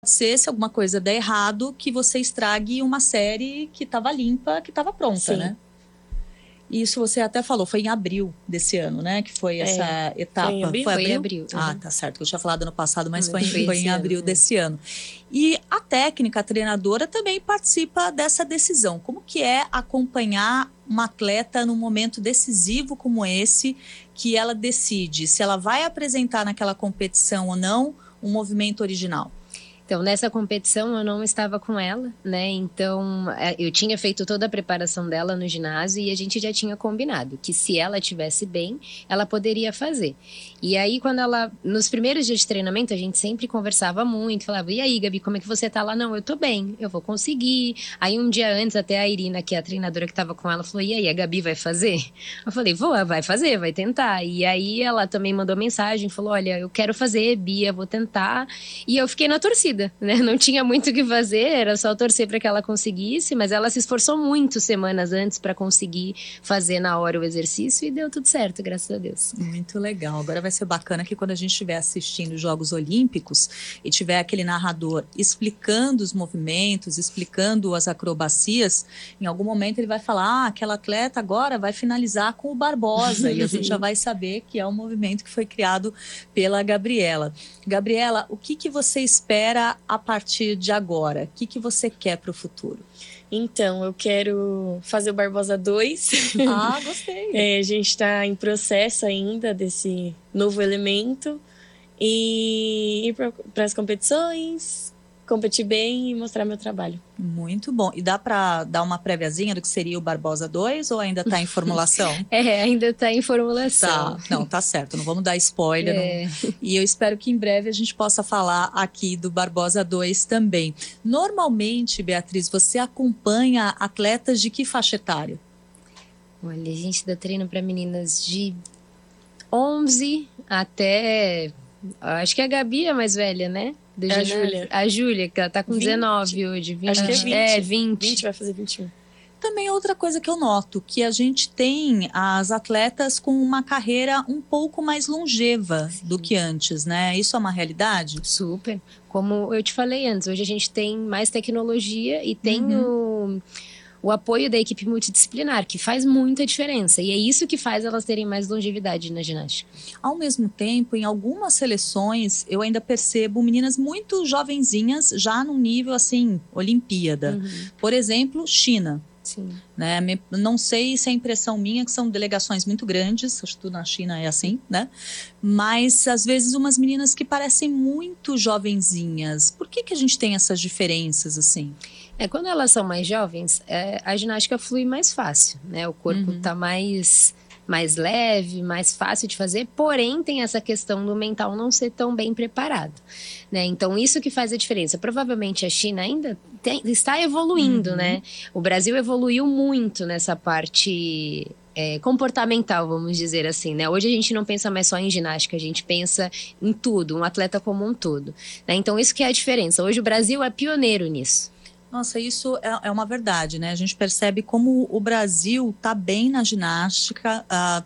ser, se alguma coisa der errado, que você estrague uma série que estava limpa, que estava pronta, Sim. né? Isso você até falou, foi em abril desse ano, né? Que foi essa etapa. Foi em abril? Foi Foi em abril. Ah, tá certo. Eu tinha falado ano passado, mas foi Foi em esse abril ano, desse ano. E a técnica, a treinadora, também participa dessa decisão. Como que é acompanhar uma atleta num momento decisivo como esse, que ela decide se ela vai apresentar naquela competição ou não um movimento original? Então, nessa competição eu não estava com ela, né? Então, eu tinha feito toda a preparação dela no ginásio e a gente já tinha combinado que se ela estivesse bem, ela poderia fazer. E aí, nos primeiros dias de treinamento, a gente sempre conversava muito, falava, e aí, Gabi, como é que você tá lá? Não, eu tô bem, eu vou conseguir. Aí, um dia antes, até a Irina, que é a treinadora que estava com ela, falou, e aí, a Gabi vai fazer? Eu falei, vai fazer, vai tentar. E aí, ela também mandou mensagem, falou, olha, eu quero fazer, Bia, vou tentar. E eu fiquei na torcida, né? Não tinha muito o que fazer, era só torcer para que ela conseguisse, mas ela se esforçou muito semanas antes para conseguir fazer na hora o exercício e deu tudo certo, graças a Deus. Muito legal. Agora vai ser bacana que quando a gente estiver assistindo os Jogos Olímpicos e tiver aquele narrador explicando os movimentos, explicando as acrobacias, em algum momento ele vai falar, aquela atleta agora vai finalizar com o Barbosa e a gente já vai saber que é um movimento que foi criado pela Gabriela. Gabriela, o que você espera a partir de agora? O que você quer para o futuro? Então, eu quero fazer o Barbosa 2. Ah, gostei. A gente está em processo ainda desse novo elemento. E ir para as competições, competir bem e mostrar meu trabalho. Muito bom. E dá para dar uma préviazinha do que seria o Barbosa 2 ou ainda está em formulação? Ainda está em formulação. Tá. Não, tá certo. Não vamos dar spoiler. Não. E eu espero que em breve a gente possa falar aqui do Barbosa 2 também. Normalmente, Beatriz, você acompanha atletas de que faixa etária? Olha, a gente dá treino para meninas de 11 até... Acho que a Gabi é mais velha, né? A Júlia. A Júlia, que ela tá com 19 hoje. 20, acho que é 20. 20. 20 vai fazer 21. Também outra coisa que eu noto, que a gente tem as atletas com uma carreira um pouco mais longeva do que antes, né? Isso é uma realidade? Super. Como eu te falei antes, hoje a gente tem mais tecnologia e tem o apoio da equipe multidisciplinar, que faz muita diferença. E é isso que faz elas terem mais longevidade na ginástica. Ao mesmo tempo, em algumas seleções, eu ainda percebo meninas muito jovenzinhas, já num nível, assim, Olimpíada. Por exemplo, China. Sim. Né? Não sei se é impressão minha, que são delegações muito grandes, acho que tudo na China é assim, né? Mas, às vezes, umas meninas que parecem muito jovenzinhas. Por que a gente tem essas diferenças, assim? Quando elas são mais jovens, a ginástica flui mais fácil, né? O corpo tá mais leve, mais fácil de fazer, porém tem essa questão do mental não ser tão bem preparado, né? Então isso que faz a diferença. Provavelmente a China ainda está evoluindo, né? O Brasil evoluiu muito nessa parte comportamental, vamos dizer assim, né? Hoje a gente não pensa mais só em ginástica, a gente pensa em tudo, um atleta como um todo, né? Então isso que é a diferença. Hoje o Brasil é pioneiro nisso. Nossa, isso é uma verdade, né? A gente percebe como o Brasil está bem na ginástica,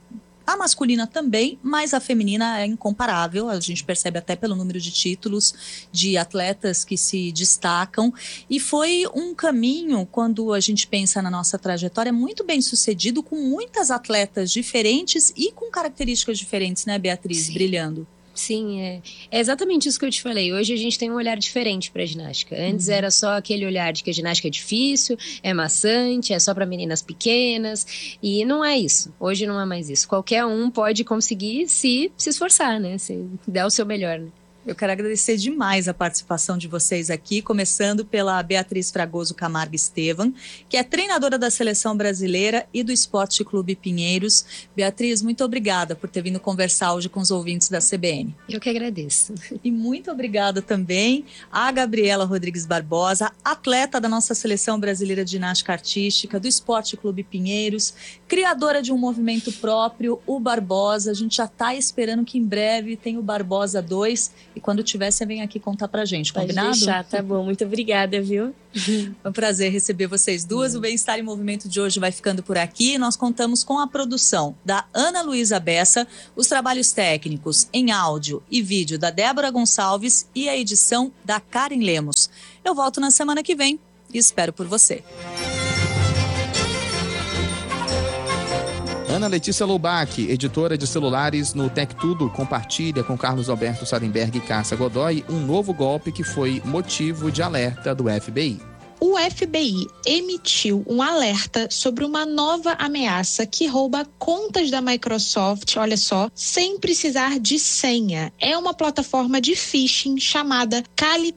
a masculina também, mas a feminina é incomparável. A gente percebe até pelo número de títulos de atletas que se destacam. E foi um caminho, quando a gente pensa na nossa trajetória, muito bem sucedido, com muitas atletas diferentes e com características diferentes, né, Beatriz? Sim. Brilhando. Sim, é exatamente isso que eu te falei. Hoje a gente tem um olhar diferente para a ginástica. Antes era só aquele olhar de que a ginástica é difícil, é maçante, é só para meninas pequenas. E não é isso. Hoje não é mais isso. Qualquer um pode conseguir se esforçar, né? Se der o seu melhor, né? Eu quero agradecer demais a participação de vocês aqui, começando pela Beatriz Fragoso Camargo Estevam, que é treinadora da Seleção Brasileira e do Esporte Clube Pinheiros. Beatriz, muito obrigada por ter vindo conversar hoje com os ouvintes da CBN. Eu que agradeço. E muito obrigada também a Gabriela Rodrigues Barbosa, atleta da nossa Seleção Brasileira de Ginástica Artística, do Esporte Clube Pinheiros, criadora de um movimento próprio, o Barbosa. A gente já está esperando que em breve tenha o Barbosa 2, e quando tiver, você vem aqui contar pra gente, combinado? Pode deixar, tá bom. Muito obrigada, viu? É um prazer receber vocês duas. O Bem-Estar em Movimento de hoje vai ficando por aqui. Nós contamos com a produção da Ana Luísa Bessa, os trabalhos técnicos em áudio e vídeo da Débora Gonçalves e a edição da Karen Lemos. Eu volto na semana que vem e espero por você. Ana Letícia Loubach, editora de celulares no Tech Tudo, compartilha com Carlos Alberto Sarenberg e Cássia Godoy um novo golpe que foi motivo de alerta do FBI. O FBI emitiu um alerta sobre uma nova ameaça que rouba contas da Microsoft, olha só, sem precisar de senha. É uma plataforma de phishing chamada Kali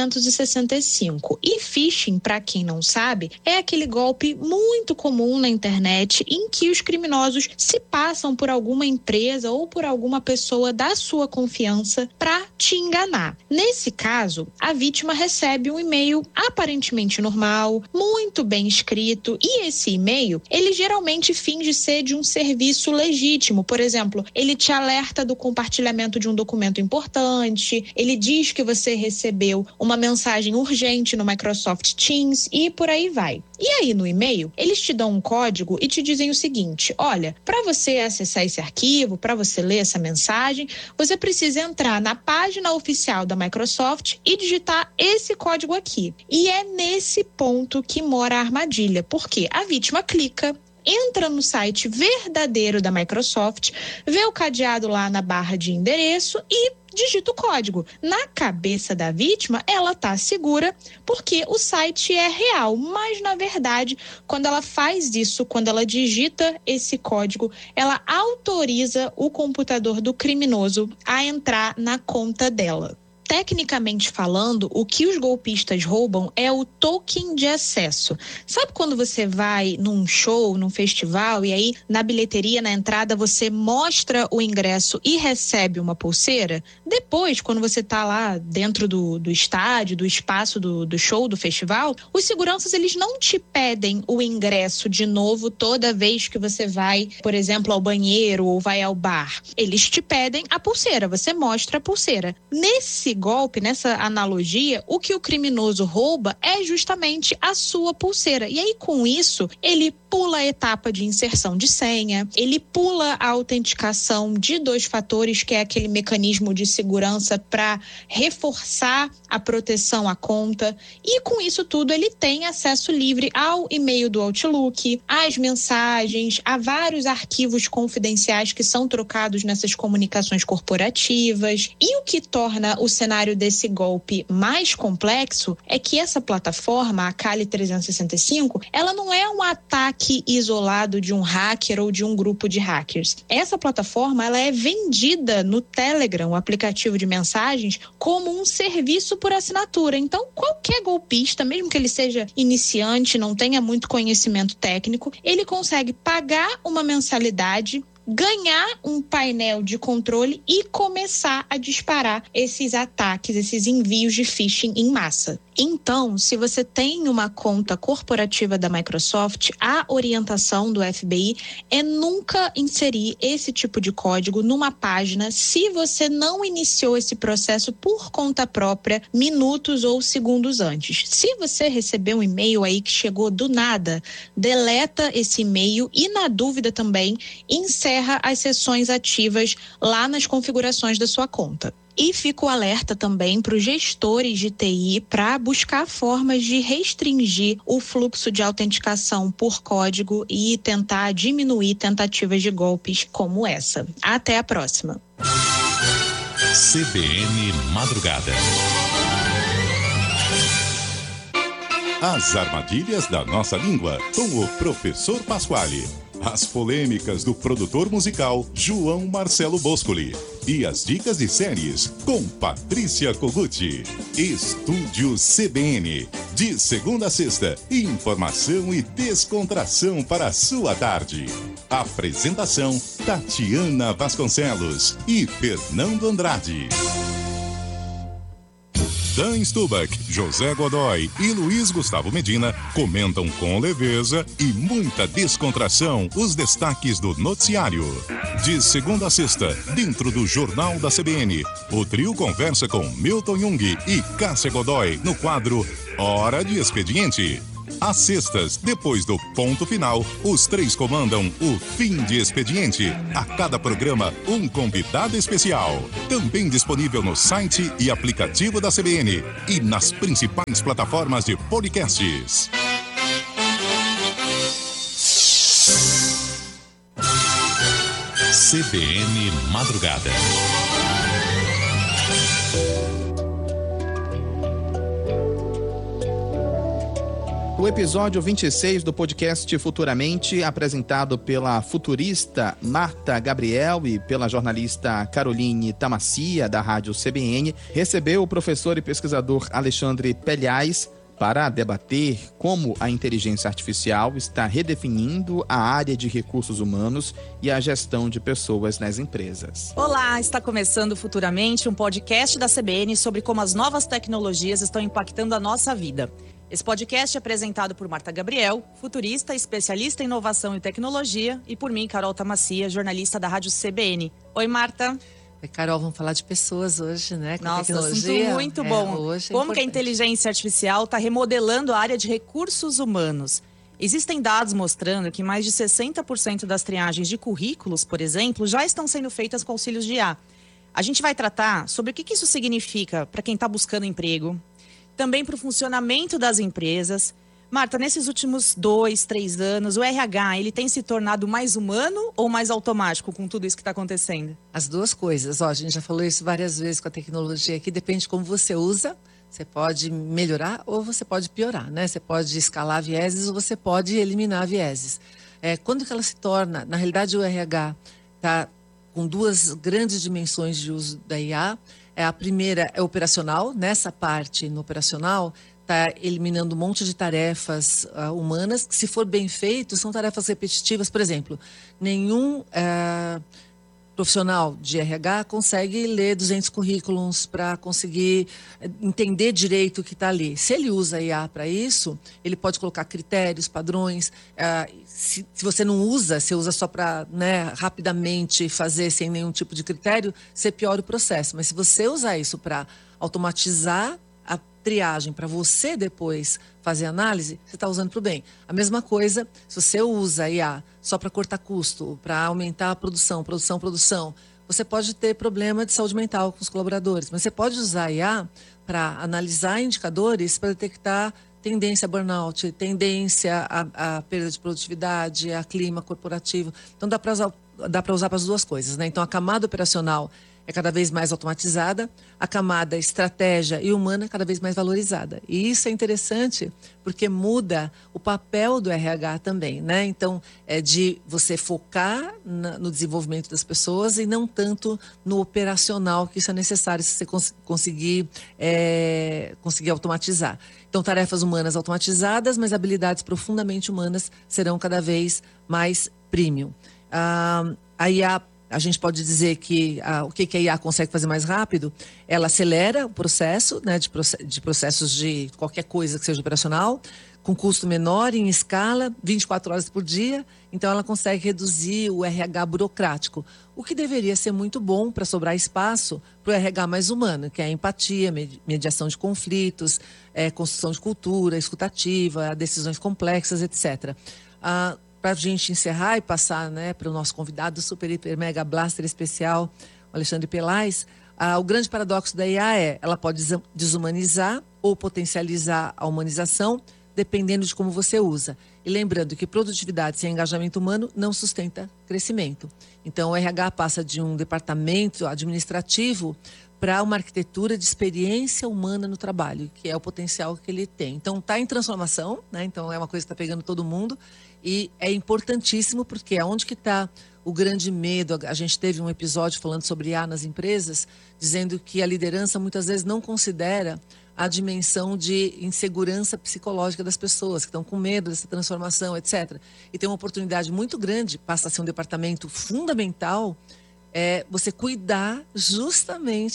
365. E phishing, para quem não sabe, é aquele golpe muito comum na internet em que os criminosos se passam por alguma empresa ou por alguma pessoa da sua confiança para te enganar. Nesse caso, a vítima recebe um e-mail aparentemente normal, muito bem escrito, e esse e-mail, ele geralmente finge ser de um serviço legítimo. Por exemplo, ele te alerta do compartilhamento de um documento importante, ele diz que você recebeu uma mensagem urgente no Microsoft Teams e por aí vai. E aí no e-mail, eles te dão um código e te dizem o seguinte: olha, para você acessar esse arquivo, para você ler essa mensagem, você precisa entrar na página oficial da Microsoft e digitar esse código aqui. E é nesse ponto que mora a armadilha, porque a vítima clica, entra no site verdadeiro da Microsoft, vê o cadeado lá na barra de endereço e digita o código. Na cabeça da vítima, ela está segura porque o site é real, mas na verdade, quando ela faz isso, quando ela digita esse código, ela autoriza o computador do criminoso a entrar na conta dela. Tecnicamente falando, o que os golpistas roubam é o token de acesso. Sabe quando você vai num show, num festival, e aí na bilheteria, na entrada, você mostra o ingresso e recebe uma pulseira? Depois, quando você está lá dentro do estádio, do espaço do show, do festival, os seguranças, eles não te pedem o ingresso de novo toda vez que você vai, por exemplo, ao banheiro ou vai ao bar. Eles te pedem a pulseira, você mostra a pulseira. Nesse golpe, nessa analogia, o que o criminoso rouba é justamente a sua pulseira. E aí, com isso, ele pula a etapa de inserção de senha, ele pula a autenticação de 2 fatores, que é aquele mecanismo de segurança para reforçar a proteção à conta. E com isso tudo, ele tem acesso livre ao e-mail do Outlook, às mensagens, a vários arquivos confidenciais que são trocados nessas comunicações corporativas. E o que torna o cenário desse golpe mais complexo é que essa plataforma, a Kali 365, ela não é um ataque isolado de um hacker ou de um grupo de hackers. Essa plataforma, ela é vendida no Telegram, o aplicativo de mensagens, como um serviço por assinatura. Então, qualquer golpista, mesmo que ele seja iniciante, não tenha muito conhecimento técnico, ele consegue pagar uma mensalidade, ganhar um painel de controle e começar a disparar esses ataques, esses envios de phishing em massa. Então, se você tem uma conta corporativa da Microsoft, a orientação do FBI é nunca inserir esse tipo de código numa página se você não iniciou esse processo por conta própria minutos ou segundos antes. Se você recebeu um e-mail aí que chegou do nada, deleta esse e-mail e, na dúvida também, encerra as sessões ativas lá nas configurações da sua conta. E fica o alerta também para os gestores de TI para buscar formas de restringir o fluxo de autenticação por código e tentar diminuir tentativas de golpes como essa. Até a próxima. CBN Madrugada. As armadilhas da nossa língua, com o professor Pasquale. As polêmicas do produtor musical João Marcelo Boscoli. E as dicas de séries com Patrícia Koguchi. Estúdio CBN. De segunda a sexta, informação e descontração para a sua tarde. Apresentação Tatiana Vasconcelos e Fernando Andrade. Dan Stubach, José Godoy e Luiz Gustavo Medina comentam com leveza e muita descontração os destaques do noticiário. De segunda a sexta, dentro do Jornal da CBN, o trio conversa com Milton Jung e Cássia Godoy no quadro Hora de Expediente. Às sextas, depois do ponto final, os três comandam o Fim de Expediente. A cada programa, um convidado especial. Também disponível no site e aplicativo da CBN e nas principais plataformas de podcasts. CBN Madrugada. O episódio 26 do podcast Futuramente, apresentado pela futurista Marta Gabriel e pela jornalista Caroline Tamassia, da Rádio CBN, recebeu o professor e pesquisador Alexandre Pelhais para debater como a inteligência artificial está redefinindo a área de recursos humanos e a gestão de pessoas nas empresas. Olá, está começando Futuramente, um podcast da CBN sobre como as novas tecnologias estão impactando a nossa vida. Esse podcast é apresentado por Marta Gabriel, futurista, especialista em inovação e tecnologia, e por mim, Carol Tamassia, jornalista da Rádio CBN. Oi, Marta. Oi, Carol, vamos falar de pessoas hoje, né? Com Nossa, tecnologia. assunto muito bom. Hoje como que a inteligência artificial está remodelando a área de recursos humanos? Existem dados mostrando que mais de 60% das triagens de currículos, por exemplo, já estão sendo feitas com auxílios de IA. A gente vai tratar sobre o que isso significa para quem está buscando emprego, também para o funcionamento das empresas. Marta, nesses últimos 2, 3 anos, o RH ele tem se tornado mais humano ou mais automático com tudo isso que está acontecendo? As duas coisas. A gente já falou isso várias vezes com a tecnologia aqui, depende de como você usa. Você pode melhorar ou você pode piorar, né? Você pode escalar vieses ou você pode eliminar vieses. Quando que ela se torna... Na realidade, o RH está com duas grandes dimensões de uso da IA. A primeira é operacional. Nessa parte, no operacional, está eliminando um monte de tarefas humanas, que, se for bem feito, são tarefas repetitivas. Por exemplo, nenhum profissional de RH consegue ler 200 currículos para conseguir entender direito o que está ali. Se ele usa IA para isso, ele pode colocar critérios, padrões. Se você não usa, você usa só para, né, rapidamente fazer sem nenhum tipo de critério, você piora o processo. Mas se você usar isso para automatizar a triagem, para você depois fazer análise, você está usando para o bem. A mesma coisa, se você usa IA só para cortar custo, para aumentar a produção, você pode ter problema de saúde mental com os colaboradores, mas você pode usar IA para analisar indicadores para detectar tendência a burnout, tendência a perda de produtividade, a clima corporativo. Então dá para usar para as duas coisas, né? Então a camada operacional é cada vez mais automatizada, a camada estratégia e humana é cada vez mais valorizada. E isso é interessante porque muda o papel do RH também, né? Então, é de você focar no desenvolvimento das pessoas e não tanto no operacional, que isso é necessário se você conseguir automatizar. Então, tarefas humanas automatizadas, mas habilidades profundamente humanas serão cada vez mais premium. A IA, a gente pode dizer que o que a IA consegue fazer mais rápido? Ela acelera o processo, né, de processos de qualquer coisa que seja operacional, com custo menor, em escala, 24 horas por dia. Então, ela consegue reduzir o RH burocrático, o que deveria ser muito bom para sobrar espaço para o RH mais humano, que é a empatia, mediação de conflitos, construção de cultura, escutativa, decisões complexas, etc. Para a gente encerrar e passar, né, para o nosso convidado super, hiper, mega blaster especial, o Alexandre Pelhais, o grande paradoxo da IA ela pode desumanizar ou potencializar a humanização, dependendo de como você usa. E lembrando que produtividade sem engajamento humano não sustenta crescimento. Então, o RH passa de um departamento administrativo para uma arquitetura de experiência humana no trabalho, que é o potencial que ele tem. Então, está em transformação, né? Então, é uma coisa que está pegando todo mundo. E é importantíssimo porque aonde que está o grande medo? A gente teve um episódio falando sobre IA nas empresas, dizendo que a liderança muitas vezes não considera a dimensão de insegurança psicológica das pessoas, que estão com medo dessa transformação, etc. E tem uma oportunidade muito grande, passa a ser um departamento fundamental, você cuidar justamente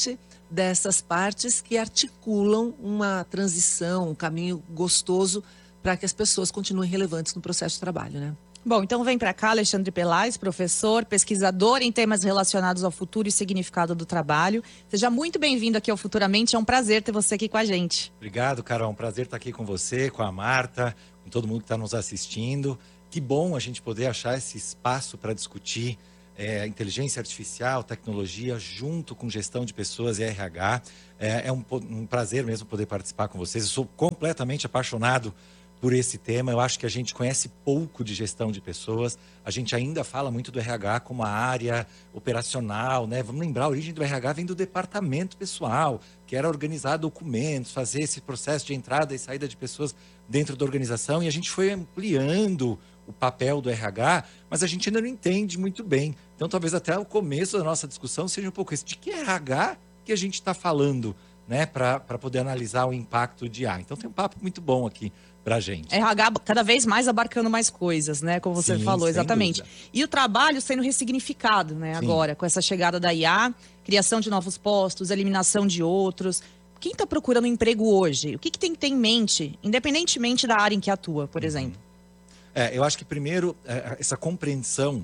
dessas partes que articulam uma transição, um caminho gostoso para que as pessoas continuem relevantes no processo de trabalho, né? Bom, então vem para cá Alexandre Pelais, professor, pesquisador em temas relacionados ao futuro e significado do trabalho. Seja muito bem-vindo aqui ao Futuramente, é um prazer ter você aqui com a gente. Obrigado, Carol, é um prazer estar aqui com você, com a Marta, com todo mundo que está nos assistindo. Que bom a gente poder achar esse espaço para discutir inteligência artificial, tecnologia, junto com gestão de pessoas e RH. É um prazer mesmo poder participar com vocês. Eu sou completamente apaixonado por esse tema. Eu acho que a gente conhece pouco de gestão de pessoas. A gente ainda fala muito do RH como a área operacional, né? Vamos lembrar, a origem do RH vem do departamento pessoal, que era organizar documentos, fazer esse processo de entrada e saída de pessoas dentro da organização. E a gente foi ampliando o papel do RH, mas a gente ainda não entende muito bem. Então, talvez até o começo da nossa discussão seja um pouco esse. De que RH que a gente está falando, né? Para poder analisar o impacto de IA. Então, tem um papo muito bom aqui pra gente. RH cada vez mais abarcando mais coisas, né? Como você falou, exatamente. E o trabalho sendo ressignificado, né? Sim. Agora, com essa chegada da IA, criação de novos postos, eliminação de outros. Quem está procurando emprego hoje, o que tem que ter em mente, independentemente da área em que atua, por exemplo? Eu acho que primeiro, essa compreensão,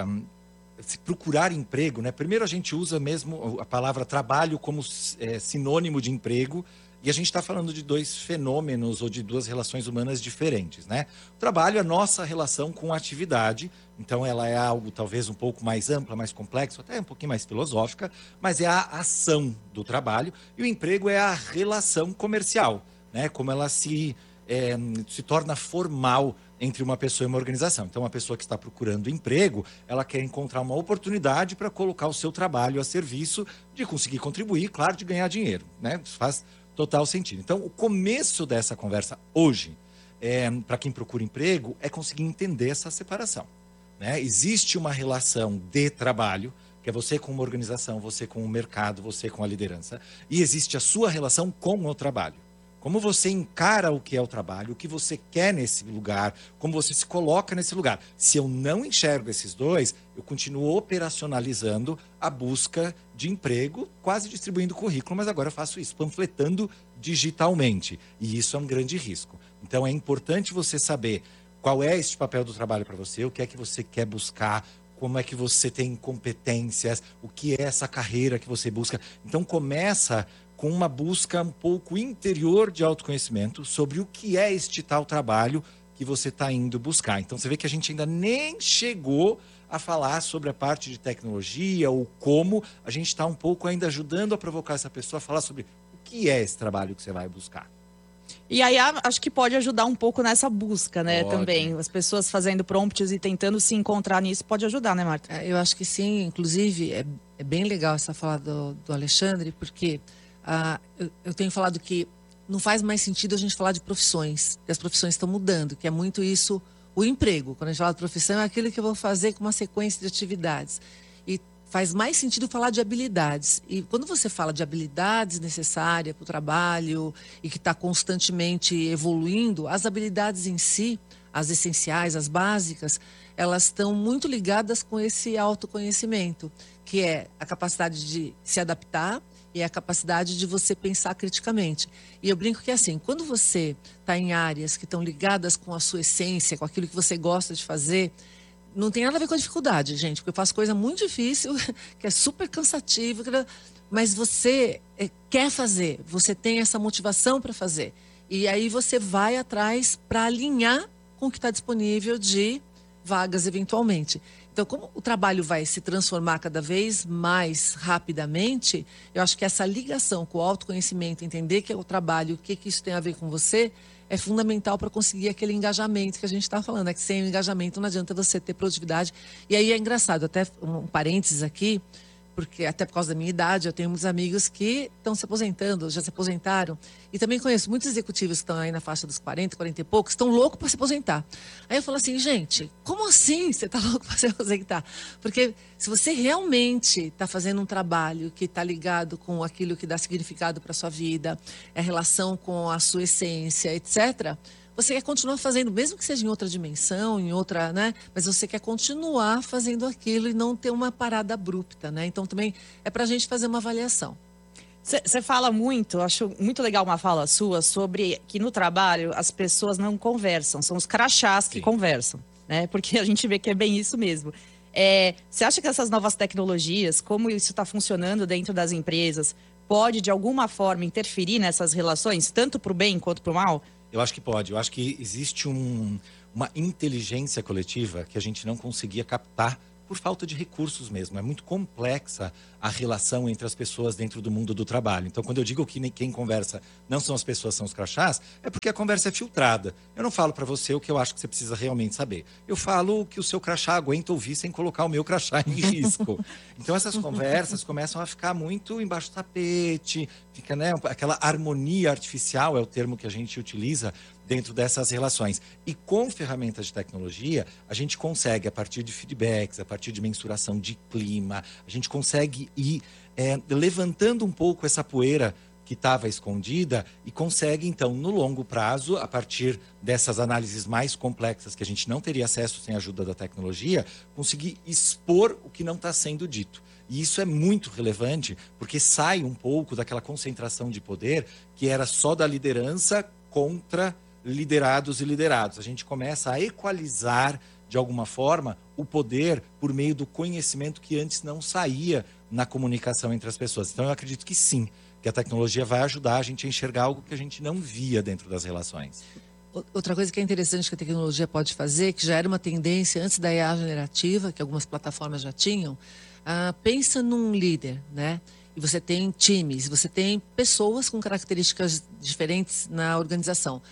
se procurar emprego, né? Primeiro a gente usa mesmo a palavra trabalho como sinônimo de emprego, e a gente está falando de dois fenômenos ou de duas relações humanas diferentes, né? O trabalho é a nossa relação com a atividade, então ela é algo talvez um pouco mais ampla, mais complexo, até um pouquinho mais filosófica, mas é a ação do trabalho, e o emprego é a relação comercial, né? Como ela se torna formal entre uma pessoa e uma organização. Então, uma pessoa que está procurando emprego, ela quer encontrar uma oportunidade para colocar o seu trabalho a serviço de conseguir contribuir, claro, de ganhar dinheiro, né? Isso faz total sentido. Então, o começo dessa conversa hoje, para quem procura emprego, é conseguir entender essa separação, né? Existe uma relação de trabalho, que é você com uma organização, você com o mercado, você com a liderança, e existe a sua relação com o trabalho. Como você encara o que é o trabalho, o que você quer nesse lugar, como você se coloca nesse lugar. Se eu não enxergo esses dois, eu continuo operacionalizando a busca de emprego, quase distribuindo currículo, mas agora eu faço isso, panfletando digitalmente. E isso é um grande risco. Então é importante você saber qual é esse papel do trabalho para você, o que é que você quer buscar, como é que você tem competências, o que é essa carreira que você busca. Então começa com uma busca um pouco interior de autoconhecimento sobre o que é este tal trabalho que você está indo buscar. Então você vê que a gente ainda nem chegou a falar sobre a parte de tecnologia ou como. A gente está um pouco ainda ajudando a provocar essa pessoa a falar sobre o que é esse trabalho que você vai buscar. E aí acho que pode ajudar um pouco nessa busca, né, também. As pessoas fazendo prompts e tentando se encontrar nisso pode ajudar, né, Marta? Eu acho que sim. Inclusive, é bem legal essa fala do Alexandre, porque eu tenho falado que não faz mais sentido a gente falar de profissões, que as profissões estão mudando, que é muito isso, o emprego. Quando a gente fala de profissão, é aquilo que eu vou fazer com uma sequência de atividades. E faz mais sentido falar de habilidades. E quando você fala de habilidades necessárias para o trabalho e que está constantemente evoluindo, as habilidades em si, as essenciais, as básicas, elas estão muito ligadas com esse autoconhecimento, que é a capacidade de se adaptar e a capacidade de você pensar criticamente. E eu brinco que assim, quando você está em áreas que estão ligadas com a sua essência, com aquilo que você gosta de fazer, não tem nada a ver com a dificuldade, gente, porque eu faço coisa muito difícil, que é super cansativo, mas você quer fazer, você tem essa motivação para fazer. E aí você vai atrás para alinhar com o que está disponível de vagas eventualmente. Então, como o trabalho vai se transformar cada vez mais rapidamente, eu acho que essa ligação com o autoconhecimento, entender que é o trabalho, o que isso tem a ver com você, é fundamental para conseguir aquele engajamento que a gente está falando. É que sem o engajamento não adianta você ter produtividade. E aí é engraçado, até um parênteses aqui, porque até por causa da minha idade, eu tenho muitos amigos que estão se aposentando, já se aposentaram. E também conheço muitos executivos que estão aí na faixa dos 40, 40 e poucos, estão loucos para se aposentar. Aí eu falo assim, gente, como assim você está louco para se aposentar? Porque se você realmente está fazendo um trabalho que está ligado com aquilo que dá significado para a sua vida, a relação com a sua essência, etc., você quer continuar fazendo, mesmo que seja em outra dimensão, em outra, né? Mas você quer continuar fazendo aquilo e não ter uma parada abrupta, né? Então também é para a gente fazer uma avaliação. Você fala muito, acho muito legal uma fala sua sobre que no trabalho as pessoas não conversam, são os crachás que conversam, né? Porque a gente vê que é bem isso mesmo. Você acha que essas novas tecnologias, como isso está funcionando dentro das empresas, pode de alguma forma interferir nessas relações, tanto para o bem quanto para o mal? Eu acho que pode. Eu acho que existe uma inteligência coletiva que a gente não conseguia captar por falta de recursos mesmo. É muito complexa a relação entre as pessoas dentro do mundo do trabalho. Então, quando eu digo que quem conversa não são as pessoas, são os crachás, é porque a conversa é filtrada. Eu não falo para você o que eu acho que você precisa realmente saber. Eu falo o que o seu crachá aguenta ouvir sem colocar o meu crachá em risco. Então, essas conversas começam a ficar muito embaixo do tapete, fica, né, aquela harmonia artificial, é o termo que a gente utiliza dentro dessas relações. E com ferramentas de tecnologia, a gente consegue, a partir de feedbacks, a partir de mensuração de clima, a gente consegue ir levantando um pouco essa poeira que estava escondida e consegue, então, no longo prazo, a partir dessas análises mais complexas que a gente não teria acesso sem a ajuda da tecnologia, conseguir expor o que não está sendo dito. E isso é muito relevante, porque sai um pouco daquela concentração de poder que era só da liderança contra liderados e liderados. A gente começa a equalizar, de alguma forma, o poder por meio do conhecimento que antes não saía na comunicação entre as pessoas. Então, eu acredito que sim, que a tecnologia vai ajudar a gente a enxergar algo que a gente não via dentro das relações. Outra coisa que é interessante que a tecnologia pode fazer, que já era uma tendência antes da IA generativa, que algumas plataformas já tinham, pensa num líder, né? E você tem times, você tem pessoas com características diferentes na organização.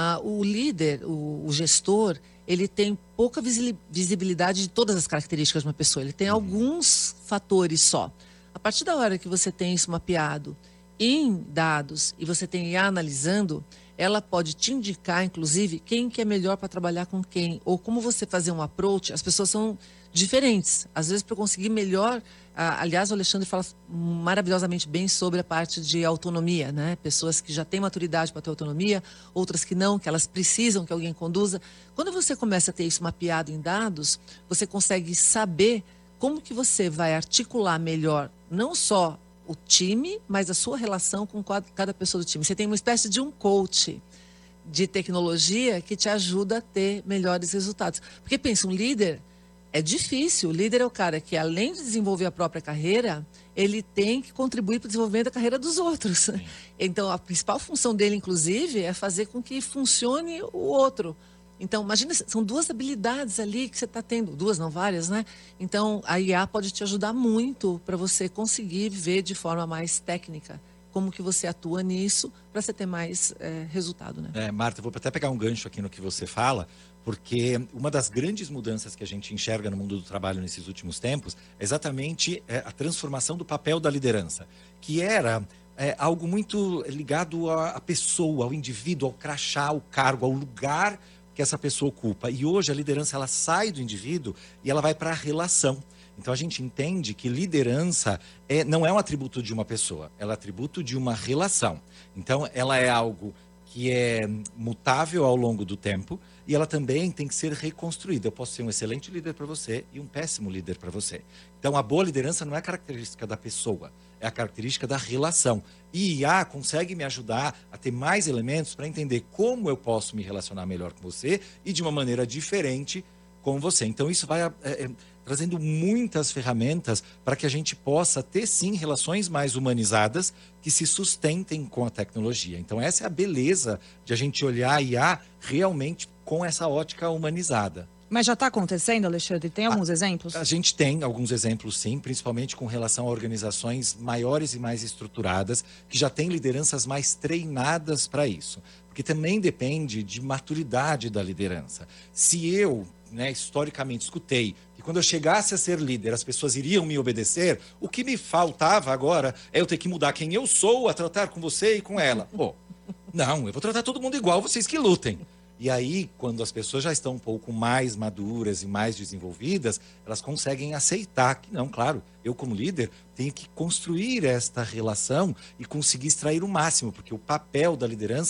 O líder, o gestor, ele tem pouca visibilidade de todas as características de uma pessoa. Ele tem alguns fatores só. A partir da hora que você tem isso mapeado em dados e você tem IA analisando, ela pode te indicar, inclusive, quem que é melhor para trabalhar com quem, ou como você fazer um approach. As pessoas são diferentes. Às vezes, para conseguir melhor... aliás, o Alexandre fala maravilhosamente bem sobre a parte de autonomia, né? Pessoas que já têm maturidade para ter autonomia, outras que não, que elas precisam que alguém conduza. Quando você começa a ter isso mapeado em dados, você consegue saber como que você vai articular melhor, não só o time, mas a sua relação com cada pessoa do time. Você tem uma espécie de um coach de tecnologia que te ajuda a ter melhores resultados. Porque pensa, um líder... É difícil. O líder é o cara que, além de desenvolver a própria carreira, ele tem que contribuir para o desenvolvimento da carreira dos outros. Sim. Então, a principal função dele, inclusive, é fazer com que funcione o outro. Então, imagina, são duas habilidades ali que você está tendo. Duas, não várias, né? Então, a IA pode te ajudar muito para você conseguir ver de forma mais técnica como que você atua nisso para você ter mais resultado, né? Marta, eu vou até pegar um gancho aqui no que você fala, porque uma das grandes mudanças que a gente enxerga no mundo do trabalho nesses últimos tempos é exatamente a transformação do papel da liderança, que era algo muito ligado à pessoa, ao indivíduo, ao crachá, ao cargo, ao lugar que essa pessoa ocupa. E hoje a liderança ela sai do indivíduo e ela vai para a relação. Então a gente entende que liderança não é um atributo de uma pessoa, ela é atributo de uma relação. Então ela é algo que é mutável ao longo do tempo e ela também tem que ser reconstruída. Eu posso ser um excelente líder para você e um péssimo líder para você. Então a boa liderança não é característica da pessoa, é a característica da relação. E IA consegue me ajudar a ter mais elementos para entender como eu posso me relacionar melhor com você e de uma maneira diferente com você. Então isso vai trazendo muitas ferramentas para que a gente possa ter, sim, relações mais humanizadas que se sustentem com a tecnologia. Então essa é a beleza de a gente olhar a IA realmente com essa ótica humanizada. Mas já está acontecendo, Alexandre? Tem alguns exemplos? A gente tem alguns exemplos, sim, principalmente com relação a organizações maiores e mais estruturadas, que já têm lideranças mais treinadas para isso. Porque também depende de maturidade da liderança. Se eu, historicamente, escutei que quando eu chegasse a ser líder, as pessoas iriam me obedecer, o que me faltava agora é eu ter que mudar quem eu sou a tratar com você e com ela. Pô, não, eu vou tratar todo mundo igual, vocês que lutem. E aí, quando as pessoas já estão um pouco mais maduras e mais desenvolvidas, elas conseguem aceitar que, não, claro, eu como líder tenho que construir esta relação e conseguir extrair o máximo, porque o papel da liderança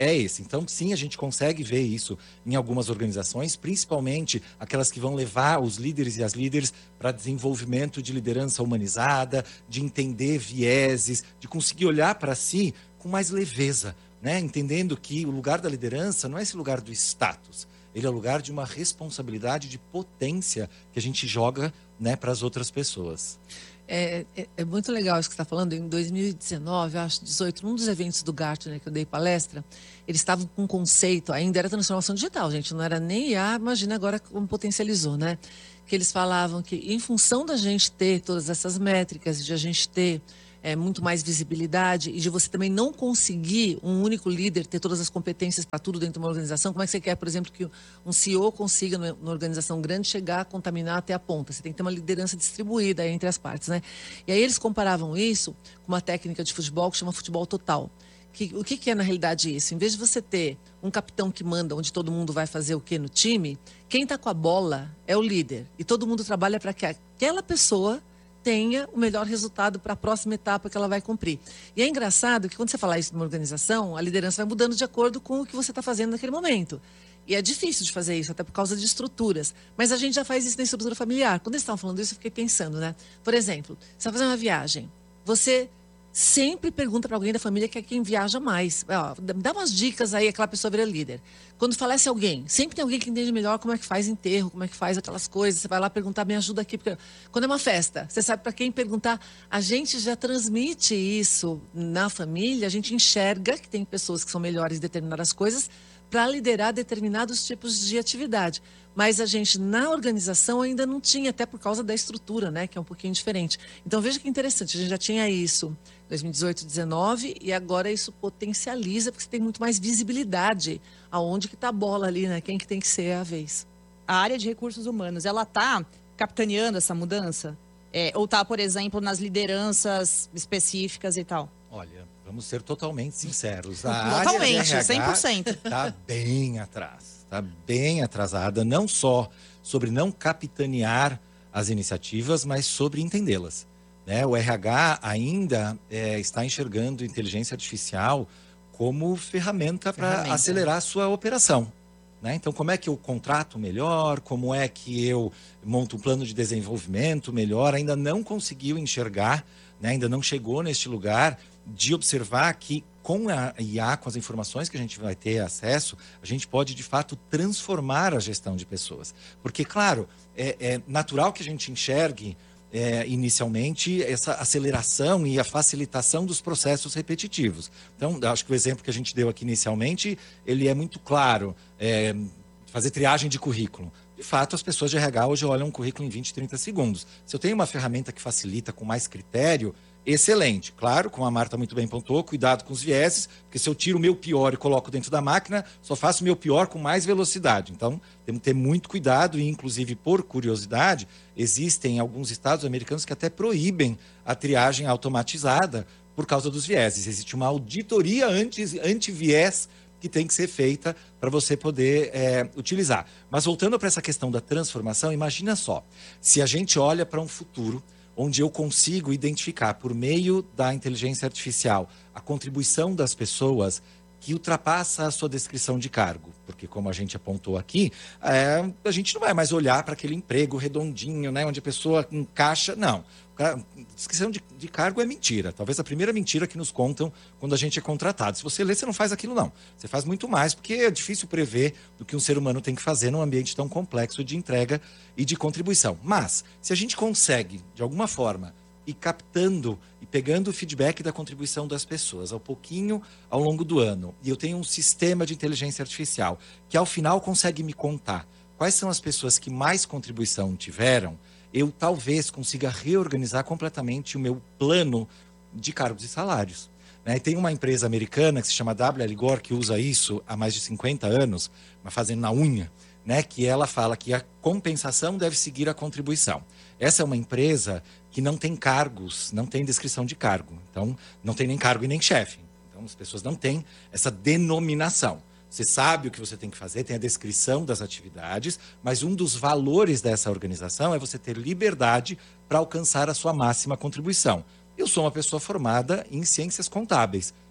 é esse. Então, sim, a gente consegue ver isso em algumas organizações, principalmente aquelas que vão levar os líderes e as líderes para desenvolvimento de liderança humanizada, de entender vieses, de conseguir olhar para si com mais leveza, né? Entendendo que o lugar da liderança não é esse lugar do status, ele é o lugar de uma responsabilidade de potência que a gente joga, né, para as outras pessoas. É muito legal isso que você está falando. Em 2019, acho, 18, num dos eventos do Gartner que eu dei palestra, eles estavam com um conceito, ainda era transformação digital, gente, não era nem IA, imagina agora como potencializou, né? Que eles falavam que em função da gente ter todas essas métricas, de a gente ter muito mais visibilidade e de você também não conseguir um único líder ter todas as competências para tudo dentro de uma organização. Como é que você quer, por exemplo, que um CEO consiga, numa organização grande, chegar a contaminar até a ponta? Você tem que ter uma liderança distribuída entre as partes, né? E aí eles comparavam isso com uma técnica de futebol que chama futebol total. O que é, na realidade, isso? Em vez de você ter um capitão que manda onde todo mundo vai fazer o quê no time, quem está com a bola é o líder. E todo mundo trabalha para que aquela pessoa tenha o melhor resultado para a próxima etapa que ela vai cumprir. E é engraçado que quando você fala isso numa organização, a liderança vai mudando de acordo com o que você está fazendo naquele momento. E é difícil de fazer isso, até por causa de estruturas. Mas a gente já faz isso na estrutura familiar. Quando eles estavam falando isso, eu fiquei pensando, né? Por exemplo, você vai fazer uma viagem, você sempre pergunta para alguém da família que é quem viaja mais. Dá umas dicas aí, aquela pessoa vira líder. Quando falece alguém, sempre tem alguém que entende melhor como é que faz enterro, como é que faz aquelas coisas. Você vai lá perguntar, me ajuda aqui. Porque quando é uma festa, você sabe para quem perguntar. A gente já transmite isso na família, a gente enxerga que tem pessoas que são melhores em determinadas coisas para liderar determinados tipos de atividade. Mas a gente, na organização, ainda não tinha, até por causa da estrutura, né, que é um pouquinho diferente. Então, veja que interessante, a gente já tinha isso em 2018, 2019, e agora isso potencializa, porque você tem muito mais visibilidade aonde que está a bola ali, né, quem que tem que ser a vez. A área de recursos humanos, ela está capitaneando essa mudança? Ou está, por exemplo, nas lideranças específicas e tal? Olha, vamos ser totalmente sinceros. Totalmente, área de RH 100%. Está bem atrás. Está bem atrasada, não só sobre não capitanear as iniciativas, mas sobre entendê-las, né? O RH ainda está enxergando inteligência artificial como ferramenta para acelerar a sua operação, né? Então, como é que eu contrato melhor? Como é que eu monto um plano de desenvolvimento melhor? Ainda não conseguiu enxergar, né? Ainda não chegou neste lugar de observar que com a IA, com as informações que a gente vai ter acesso, a gente pode, de fato, transformar a gestão de pessoas. Porque, claro, é natural que a gente enxergue inicialmente essa aceleração e a facilitação dos processos repetitivos. Então, acho que o exemplo que a gente deu aqui inicialmente, ele é muito claro. Fazer triagem de currículo. De fato, as pessoas de RH hoje olham um currículo em 20, 30 segundos. Se eu tenho uma ferramenta que facilita com mais critério, excelente. Claro, como a Marta muito bem pontuou, cuidado com os vieses, porque se eu tiro o meu pior e coloco dentro da máquina, só faço o meu pior com mais velocidade. Então, temos que ter muito cuidado e, inclusive, por curiosidade, existem alguns estados americanos que até proíbem a triagem automatizada por causa dos vieses. Existe uma auditoria anti-viés que tem que ser feita para você poder utilizar. Mas voltando para essa questão da transformação, imagina só, se a gente olha para um futuro onde eu consigo identificar, por meio da inteligência artificial, a contribuição das pessoas que ultrapassa a sua descrição de cargo. Porque, como a gente apontou aqui, a gente não vai mais olhar para aquele emprego redondinho, né, onde a pessoa encaixa. Não. Descrição de cargo é mentira. Talvez a primeira mentira que nos contam quando a gente é contratado. Se você lê, você não faz aquilo, não. Você faz muito mais, porque é difícil prever do que um ser humano tem que fazer num ambiente tão complexo de entrega e de contribuição. Mas, se a gente consegue, de alguma forma, ir captando e pegando o feedback da contribuição das pessoas, ao pouquinho, ao longo do ano, e eu tenho um sistema de inteligência artificial que, ao final, consegue me contar quais são as pessoas que mais contribuição tiveram, eu talvez consiga reorganizar completamente o meu plano de cargos e salários, né? E tem uma empresa americana que se chama W.L. Gore, que usa isso há mais de 50 anos, mas fazendo na unha, né? Que ela fala que a compensação deve seguir a contribuição. Essa é uma empresa que não tem cargos, não tem descrição de cargo. Então, não tem nem cargo e nem chefe. Então, as pessoas não têm essa denominação. Você sabe o que você tem que fazer, tem a descrição das atividades, mas um dos valores dessa organização é você ter liberdade para alcançar a sua máxima contribuição. Eu sou uma pessoa formada em ciências contábeis.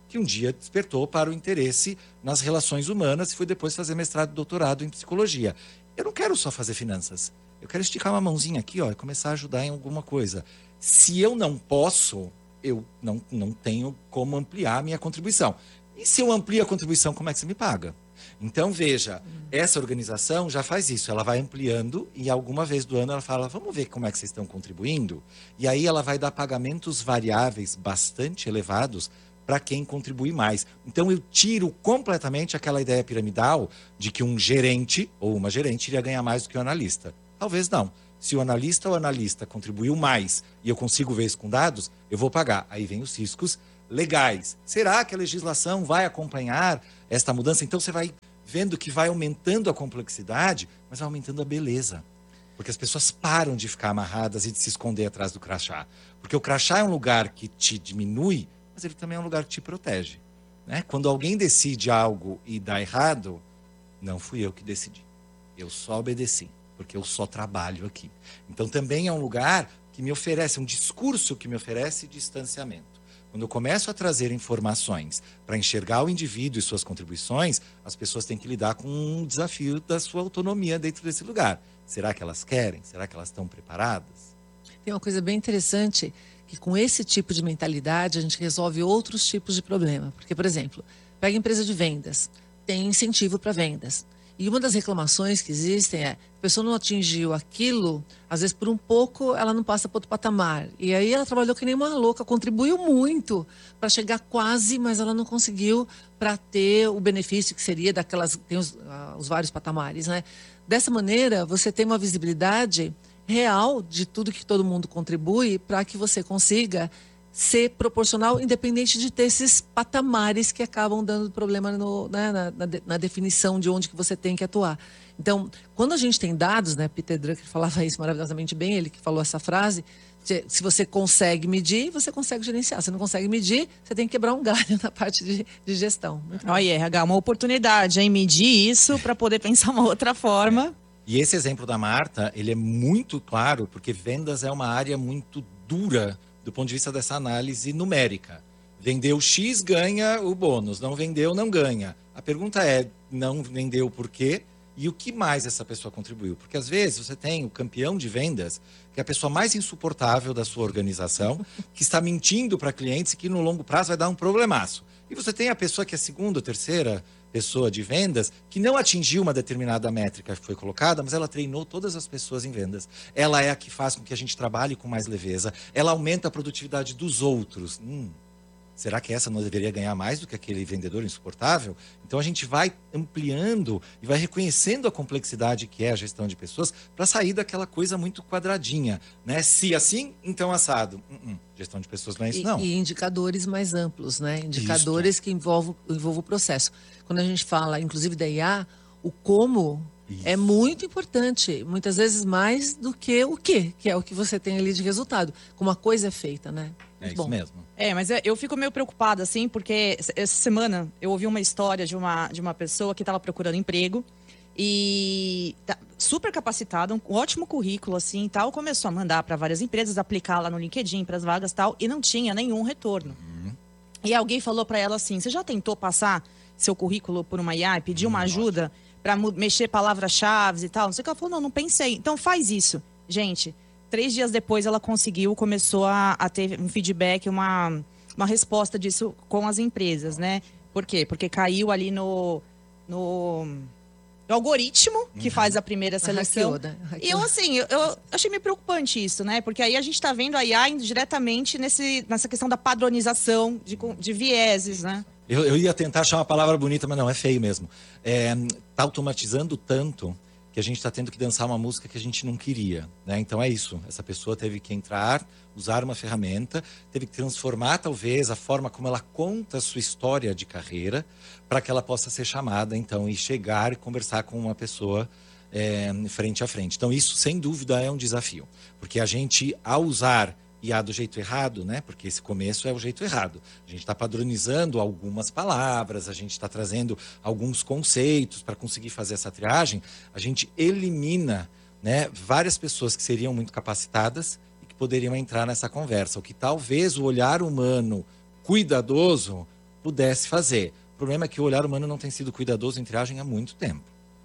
que um dia despertou para o interesse nas relações humanas e foi depois fazer mestrado e doutorado em psicologia. Eu não quero só fazer finanças. Eu quero esticar uma mãozinha aqui, ó, e começar a ajudar em alguma coisa. Se eu não posso, eu não tenho como ampliar a minha contribuição. E se eu amplio a contribuição, como é que você me paga? Então, veja, essa organização já faz isso. Ela vai ampliando e alguma vez do ano ela fala, vamos ver como é que vocês estão contribuindo? E aí ela vai dar pagamentos variáveis bastante elevados para quem contribui mais. Então, eu tiro completamente aquela ideia piramidal de que um gerente ou uma gerente iria ganhar mais do que o analista. Talvez não. Se o analista ou analista contribuiu mais e eu consigo ver isso com dados, eu vou pagar. Aí vem os riscos legais. Será que a legislação vai acompanhar esta mudança? Então você vai vendo que vai aumentando a complexidade, mas vai aumentando a beleza. Porque as pessoas param de ficar amarradas e de se esconder atrás do crachá. Porque o crachá é um lugar que te diminui, mas ele também é um lugar que te protege. Né? Quando alguém decide algo e dá errado, não fui eu que decidi. Eu só obedeci. Porque eu só trabalho aqui. Então também é um lugar que me oferece, um discurso que me oferece distanciamento. Quando eu começo a trazer informações para enxergar o indivíduo e suas contribuições, as pessoas têm que lidar com um desafio da sua autonomia dentro desse lugar. Será que elas querem? Será que elas estão preparadas? Tem uma coisa bem interessante, que com esse tipo de mentalidade a gente resolve outros tipos de problema. Porque, por exemplo, pega a empresa de vendas, tem incentivo para vendas. E uma das reclamações que existem é, a pessoa não atingiu aquilo, às vezes por um pouco ela não passa para outro patamar. E aí ela trabalhou que nem uma louca, contribuiu muito para chegar quase, mas ela não conseguiu para ter o benefício que seria daquelas, tem os vários patamares, né? Dessa maneira, você tem uma visibilidade real de tudo que todo mundo contribui para que você consiga ser proporcional, independente de ter esses patamares que acabam dando problema na definição de onde que você tem que atuar. Então, quando a gente tem dados, né, Peter Drucker falava isso maravilhosamente bem, ele que falou essa frase, se você consegue medir, você consegue gerenciar. Se não consegue medir, você tem que quebrar um galho na parte de gestão. Olha, RH, uma oportunidade, hein? Medir isso para poder pensar uma outra forma. E esse exemplo da Marta, ele é muito claro, porque vendas é uma área muito dura do ponto de vista dessa análise numérica. Vendeu X, ganha o bônus. Não vendeu, não ganha. A pergunta é, não vendeu por quê? E o que mais essa pessoa contribuiu? Porque às vezes você tem o campeão de vendas, que é a pessoa mais insuportável da sua organização, que está mentindo para clientes e que no longo prazo vai dar um problemaço. E você tem a pessoa que é a segunda ou terceira pessoa de vendas, que não atingiu uma determinada métrica que foi colocada, mas ela treinou todas as pessoas em vendas. Ela é a que faz com que a gente trabalhe com mais leveza. Ela aumenta a produtividade dos outros. Será que essa não deveria ganhar mais do que aquele vendedor insuportável? Então a gente vai ampliando e vai reconhecendo a complexidade que é a gestão de pessoas para sair daquela coisa muito quadradinha, né? Se assim, então assado. Gestão de pessoas não é isso, não. E indicadores mais amplos, né? Indicadores que envolvam o processo. Quando a gente fala, inclusive da IA, o como é muito importante. Muitas vezes mais do que o que é o que você tem ali de resultado. Como a coisa é feita, né? É isso mesmo. Mas eu fico meio preocupada, assim, porque essa semana eu ouvi uma história de uma pessoa que estava procurando emprego e tá super capacitada, um ótimo currículo, assim, e tal, começou a mandar para várias empresas, aplicar lá no LinkedIn para as vagas e tal, e não tinha nenhum retorno. E alguém falou para ela assim, você já tentou passar seu currículo por uma IA e pedir uma ajuda para mexer palavras-chave e tal? Não sei o que. Ela falou, não pensei. Então faz isso. Gente, 3 dias depois ela começou a ter um feedback, uma resposta disso com as empresas, né? Por quê? Porque caiu ali no algoritmo que faz a primeira seleção. E eu, assim, eu achei meio preocupante isso, né? Porque aí a gente está vendo a IA indo diretamente nessa questão da padronização de vieses, né? Eu ia tentar achar uma palavra bonita, mas não, é feio mesmo. Tá automatizando tanto que a gente está tendo que dançar uma música que a gente não queria, né? Então é isso, essa pessoa teve que entrar, usar uma ferramenta, teve que transformar talvez a forma como ela conta a sua história de carreira para que ela possa ser chamada, então, e chegar e conversar com uma pessoa frente a frente. Então isso, sem dúvida, é um desafio, porque a gente, ao usar IA do jeito errado, né? Porque esse começo é o jeito errado. A gente está padronizando algumas palavras, a gente está trazendo alguns conceitos para conseguir fazer essa triagem. A gente elimina, né, várias pessoas que seriam muito capacitadas e que poderiam entrar nessa conversa. O que talvez o olhar humano cuidadoso pudesse fazer. O problema é que o olhar humano não tem sido cuidadoso em triagem há muito tempo.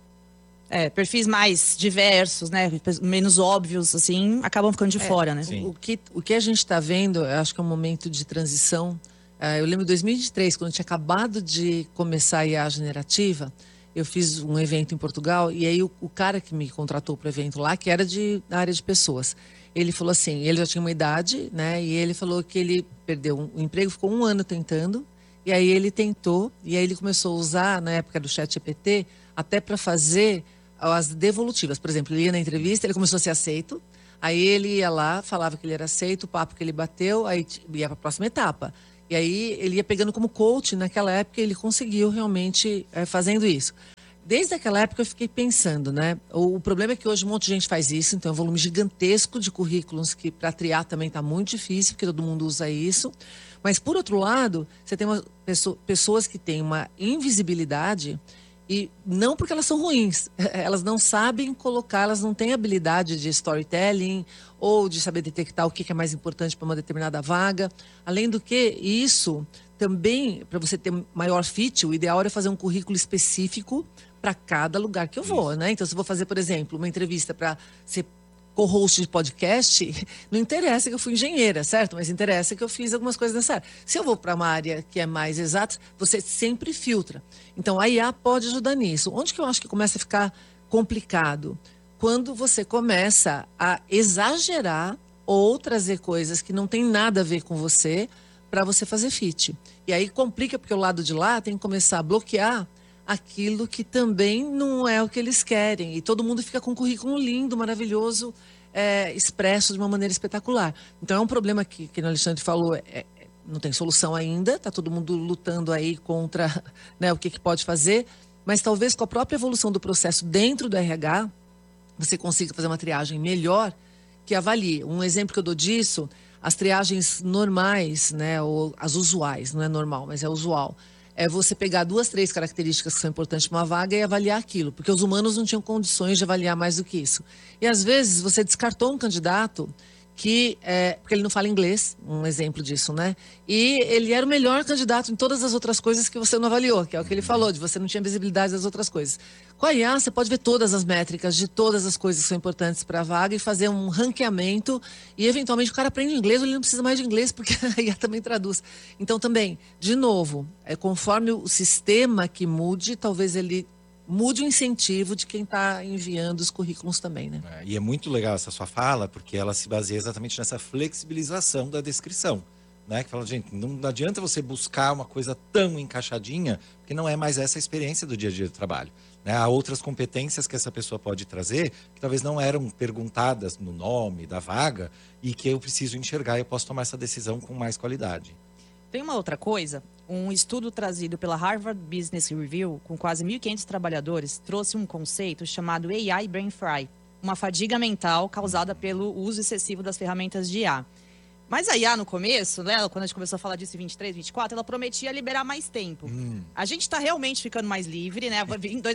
Perfis mais diversos, né? Menos óbvios, assim, acabam ficando de fora, né? O que a gente está vendo, eu acho que é um momento de transição. Eu lembro de 2023, quando eu tinha acabado de começar a IA generativa, eu fiz um evento em Portugal, e aí o cara que me contratou para o evento lá, que era da área de pessoas, ele falou assim, ele já tinha uma idade, né? E ele falou que ele perdeu o emprego, ficou 1 ano tentando, e aí ele tentou, e aí ele começou a usar, na época do ChatGPT, até para fazer as devolutivas. Por exemplo, ele ia na entrevista, ele começou a ser aceito, aí ele ia lá, falava que ele era aceito, o papo que ele bateu, aí ia para a próxima etapa. E aí ele ia pegando como coach, naquela época ele conseguiu realmente fazendo isso. Desde aquela época eu fiquei pensando, né? O problema é que hoje um monte de gente faz isso, então é um volume gigantesco de currículos que para triar também está muito difícil, porque todo mundo usa isso. Mas, por outro lado, você tem pessoas que têm uma invisibilidade, e não porque elas são ruins, elas não sabem colocar, elas não têm habilidade de storytelling ou de saber detectar o que é mais importante para uma determinada vaga. Além do que, isso também, para você ter maior fit, o ideal é fazer um currículo específico para cada lugar que eu vou, né? Então, se eu vou fazer, por exemplo, uma entrevista para ser co-host de podcast, não interessa que eu fui engenheira, certo? Mas interessa que eu fiz algumas coisas nessa área. Se eu vou para uma área que é mais exata, você sempre filtra. Então, a IA pode ajudar nisso. Onde que eu acho que começa a ficar complicado? Quando você começa a exagerar ou trazer coisas que não tem nada a ver com você para você fazer fit. E aí complica, porque o lado de lá tem que começar a bloquear aquilo que também não é o que eles querem. E todo mundo fica com um currículo lindo, maravilhoso, expresso de uma maneira espetacular. Então é um problema que o Alexandre falou, não tem solução ainda, está todo mundo lutando aí contra, né, o que pode fazer, mas talvez com a própria evolução do processo dentro do RH, você consiga fazer uma triagem melhor que avalie. Um exemplo que eu dou disso, as triagens normais, né, ou as usuais, não é normal, mas é usual, é você pegar 2, 3 características que são importantes para uma vaga e avaliar aquilo, porque os humanos não tinham condições de avaliar mais do que isso. E às vezes você descartou um candidato porque ele não fala inglês, um exemplo disso, né? E ele era o melhor candidato em todas as outras coisas que você não avaliou, que é o que ele falou, de você não tinha visibilidade das outras coisas. Com a IA, você pode ver todas as métricas de todas as coisas que são importantes para a vaga e fazer um ranqueamento, e eventualmente o cara aprende inglês ou ele não precisa mais de inglês, porque a IA também traduz. Então também, de novo, conforme o sistema que mude, talvez ele mude o incentivo de quem está enviando os currículos também, né? E é muito legal essa sua fala, porque ela se baseia exatamente nessa flexibilização da descrição, né? Que fala, gente, não adianta você buscar uma coisa tão encaixadinha, porque não é mais essa a experiência do dia a dia do trabalho, né? Há outras competências que essa pessoa pode trazer, que talvez não eram perguntadas no nome da vaga, e que eu preciso enxergar e eu posso tomar essa decisão com mais qualidade. Tem uma outra coisa, um estudo trazido pela Harvard Business Review, com quase 1.500 trabalhadores, trouxe um conceito chamado AI Brain Fry, uma fadiga mental causada pelo uso excessivo das ferramentas de IA. Mas a IA no começo, né, quando a gente começou a falar disso em 23, 24, ela prometia liberar mais tempo. A gente está realmente ficando mais livre, né?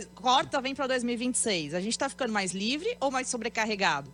Vem para 2026. A gente está ficando mais livre ou mais sobrecarregado?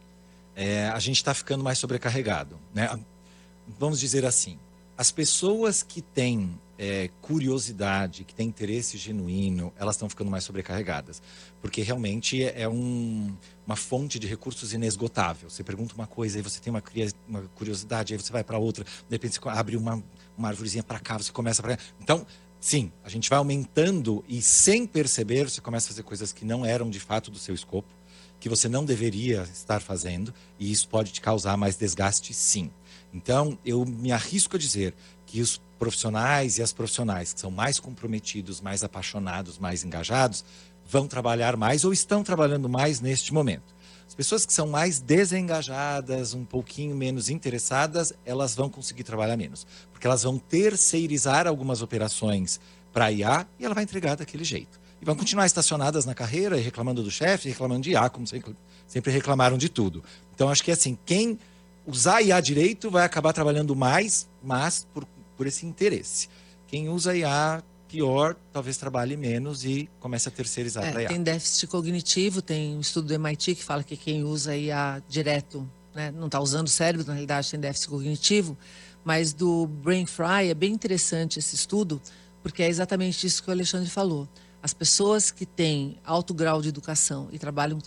A gente está ficando mais sobrecarregado, né? Vamos dizer assim, as pessoas que têm curiosidade, que têm interesse genuíno, elas estão ficando mais sobrecarregadas. Porque realmente é uma fonte de recursos inesgotável. Você pergunta uma coisa, aí você tem uma curiosidade, aí você vai para outra, de repente você abre uma árvorezinha para cá, você começa para cá. Então, sim, a gente vai aumentando e sem perceber, você começa a fazer coisas que não eram de fato do seu escopo, que você não deveria estar fazendo, e isso pode te causar mais desgaste, sim. Então, eu me arrisco a dizer que os profissionais e as profissionais que são mais comprometidos, mais apaixonados, mais engajados, vão trabalhar mais ou estão trabalhando mais neste momento. As pessoas que são mais desengajadas, um pouquinho menos interessadas, elas vão conseguir trabalhar menos. Porque elas vão terceirizar algumas operações para a IA e ela vai entregar daquele jeito. E vão continuar estacionadas na carreira, reclamando do chefe, reclamando de IA, como sempre reclamaram de tudo. Então, acho que assim, quem usar IA direito vai acabar trabalhando mais, mas por esse interesse. Quem usa IA pior, talvez trabalhe menos e comece a terceirizar para IA. Tem déficit cognitivo, tem um estudo do MIT que fala que quem usa IA direto, né, não está usando o cérebro, na realidade tem déficit cognitivo, mas do Brain Fry é bem interessante esse estudo, porque é exatamente isso que o Alexandre falou. As pessoas que têm alto grau de educação e trabalham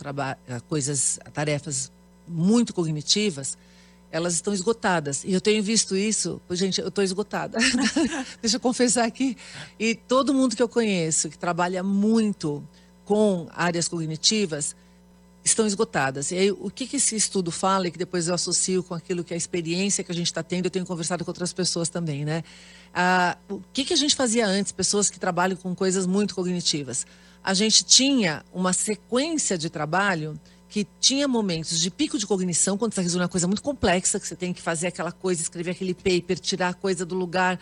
tarefas muito cognitivas, elas estão esgotadas. E eu tenho visto isso, gente, eu estou esgotada. Deixa eu confessar aqui. E todo mundo que eu conheço, que trabalha muito com áreas cognitivas, estão esgotadas. E aí, o que esse estudo fala, e que depois eu associo com aquilo que é a experiência que a gente está tendo, eu tenho conversado com outras pessoas também, né? O que a gente fazia antes, pessoas que trabalham com coisas muito cognitivas? A gente tinha uma sequência de trabalho que tinha momentos de pico de cognição, quando você está resolvendo uma coisa muito complexa, que você tem que fazer aquela coisa, escrever aquele paper, tirar a coisa do lugar,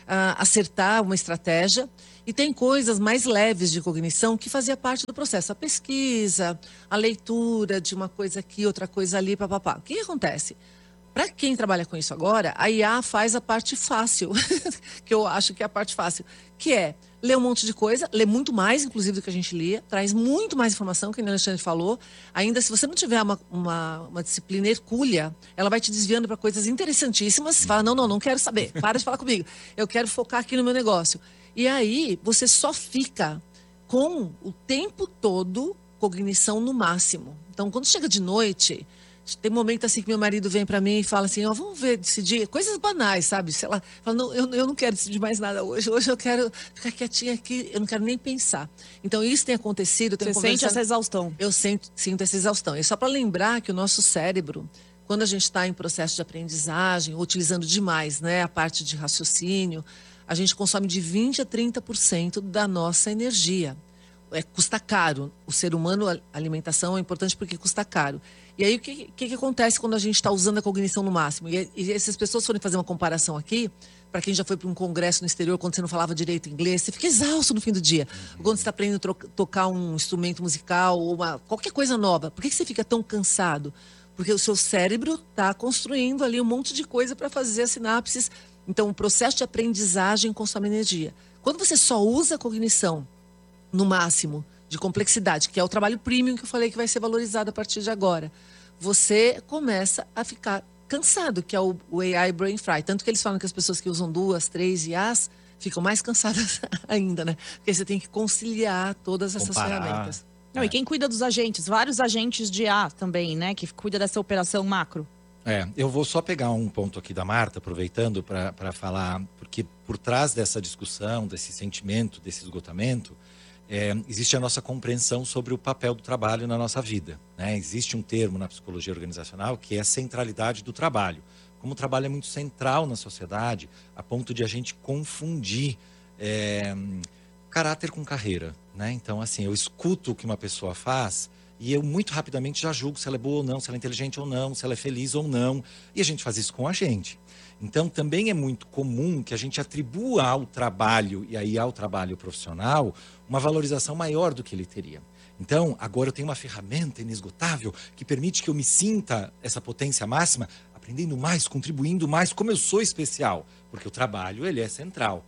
acertar uma estratégia. E tem coisas mais leves de cognição que fazia parte do processo. A pesquisa, a leitura de uma coisa aqui, outra coisa ali, papapá. O que acontece? Para quem trabalha com isso agora, a IA faz a parte fácil, que eu acho que é a parte fácil, que é ler um monte de coisa, ler muito mais, inclusive, do que a gente lia, traz muito mais informação, que o Alexandre falou. Ainda, se você não tiver uma disciplina hercúlea, ela vai te desviando para coisas interessantíssimas. Você fala, não quero saber, para de falar comigo. Eu quero focar aqui no meu negócio. E aí, você só fica com o tempo todo cognição no máximo. Então, quando chega de noite, tem momento assim que meu marido vem para mim e fala assim, vamos ver, decidir, coisas banais, sabe? Sei lá, fala, não, eu não quero decidir mais nada hoje eu quero ficar quietinha aqui, eu não quero nem pensar. Então, isso tem acontecido. Você sente essa exaustão? Eu sinto essa exaustão. E só para lembrar que o nosso cérebro, quando a gente está em processo de aprendizagem, ou utilizando demais, né, a parte de raciocínio, a gente consome de 20% a 30% da nossa energia. Custa caro. O ser humano, a alimentação é importante porque custa caro. E aí, o que acontece quando a gente está usando a cognição no máximo? E essas pessoas forem fazer uma comparação aqui, para quem já foi para um congresso no exterior, quando você não falava direito inglês, você fica exausto no fim do dia. Quando você está aprendendo a tocar um instrumento musical ou qualquer coisa nova, por que você fica tão cansado? Porque o seu cérebro está construindo ali um monte de coisa para fazer as sinapses. Então, o processo de aprendizagem consome energia. Quando você só usa a cognição no máximo de complexidade, que é o trabalho premium que eu falei que vai ser valorizado a partir de agora, você começa a ficar cansado, que é o AI Brain Fry. Tanto que eles falam que as pessoas que usam 2, 3 IAs ficam mais cansadas ainda, né? Porque você tem que conciliar todas essas ferramentas. Não, e quem cuida dos agentes? Vários agentes de IA também, né? Que cuida dessa operação macro. Eu vou só pegar um ponto aqui da Marta, aproveitando para falar, porque por trás dessa discussão, desse sentimento, desse esgotamento, existe a nossa compreensão sobre o papel do trabalho na nossa vida, né? Existe um termo na psicologia organizacional que é a centralidade do trabalho. Como o trabalho é muito central na sociedade, a ponto de a gente confundir caráter com carreira, né? Então, assim, eu escuto o que uma pessoa faz e eu muito rapidamente já julgo se ela é boa ou não, se ela é inteligente ou não, se ela é feliz ou não. E a gente faz isso com a gente. Então, também é muito comum que a gente atribua ao trabalho, e aí ao trabalho profissional, uma valorização maior do que ele teria. Então, agora eu tenho uma ferramenta inesgotável que permite que eu me sinta essa potência máxima, aprendendo mais, contribuindo mais, como eu sou especial. Porque o trabalho, ele é central.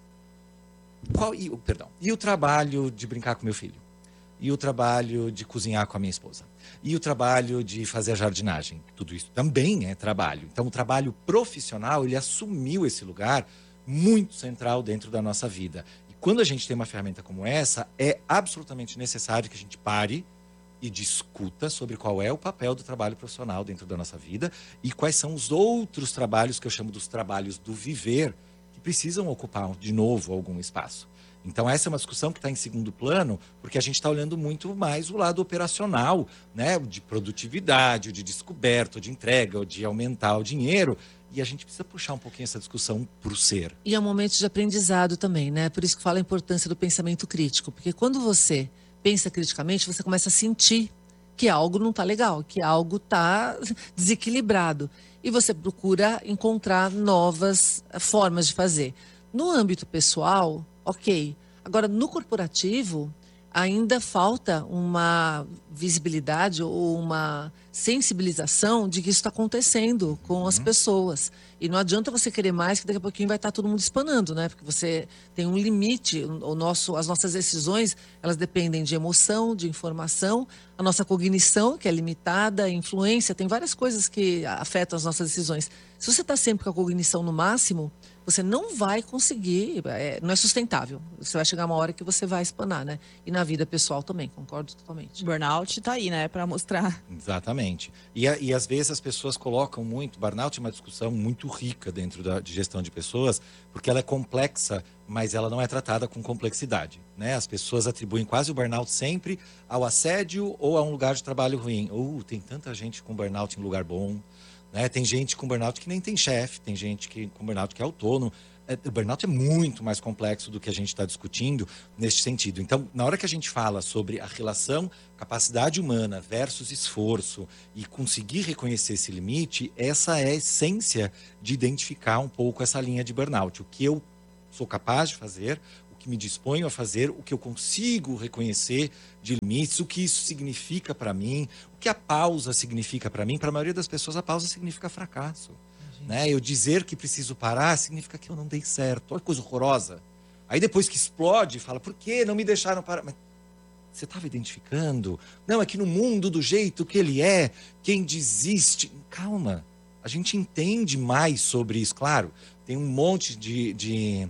E o trabalho de brincar com meu filho? E o trabalho de cozinhar com a minha esposa? E o trabalho de fazer a jardinagem? Tudo isso também é trabalho. Então, o trabalho profissional, ele assumiu esse lugar muito central dentro da nossa vida. E quando a gente tem uma ferramenta como essa, é absolutamente necessário que a gente pare e discuta sobre qual é o papel do trabalho profissional dentro da nossa vida e quais são os outros trabalhos que eu chamo dos trabalhos do viver, que precisam ocupar de novo algum espaço. Então, essa é uma discussão que está em segundo plano, porque a gente está olhando muito mais o lado operacional, né? De produtividade, de descoberta, de entrega, de aumentar o dinheiro. E a gente precisa puxar um pouquinho essa discussão para o ser. E é um momento de aprendizado também, né? Por isso que fala a importância do pensamento crítico. Porque quando você pensa criticamente, você começa a sentir que algo não está legal, que algo está desequilibrado. E você procura encontrar novas formas de fazer. No âmbito pessoal, ok. Agora, no corporativo, ainda falta uma visibilidade ou uma sensibilização de que isso está acontecendo com as pessoas. E não adianta você querer mais, que daqui a pouquinho vai estar todo mundo espanando, né? Porque você tem um limite. As nossas decisões, elas dependem de emoção, de informação, a nossa cognição, que é limitada, influência, tem várias coisas que afetam as nossas decisões. Se você está sempre com a cognição no máximo, você não vai conseguir, não é sustentável. Você vai chegar uma hora que você vai espanar, né? E na vida pessoal também, concordo totalmente. Burnout tá aí, né, para mostrar. Exatamente. E às vezes as pessoas colocam muito, burnout é uma discussão muito rica dentro de gestão de pessoas, porque ela é complexa, mas ela não é tratada com complexidade, né? As pessoas atribuem quase o burnout sempre ao assédio ou a um lugar de trabalho ruim. Tem tanta gente com burnout em lugar bom, né? Tem gente com burnout que nem tem chefe, tem gente com burnout que é autônomo. O burnout é muito mais complexo do que a gente está discutindo neste sentido. Então, na hora que a gente fala sobre a relação capacidade humana versus esforço e conseguir reconhecer esse limite, essa é a essência de identificar um pouco essa linha de burnout. O que eu sou capaz de fazer, o que me disponho a fazer, o que eu consigo reconhecer de limites, o que isso significa para mim, o que a pausa significa para mim. Para a maioria das pessoas, a pausa significa fracasso. Né? Eu dizer que preciso parar significa que eu não dei certo. Olha que coisa horrorosa. Aí depois que explode, fala, por que não me deixaram parar? Mas você estava identificando? Não, é que no mundo do jeito que ele é, quem desiste... Calma, a gente entende mais sobre isso. Claro, tem um monte de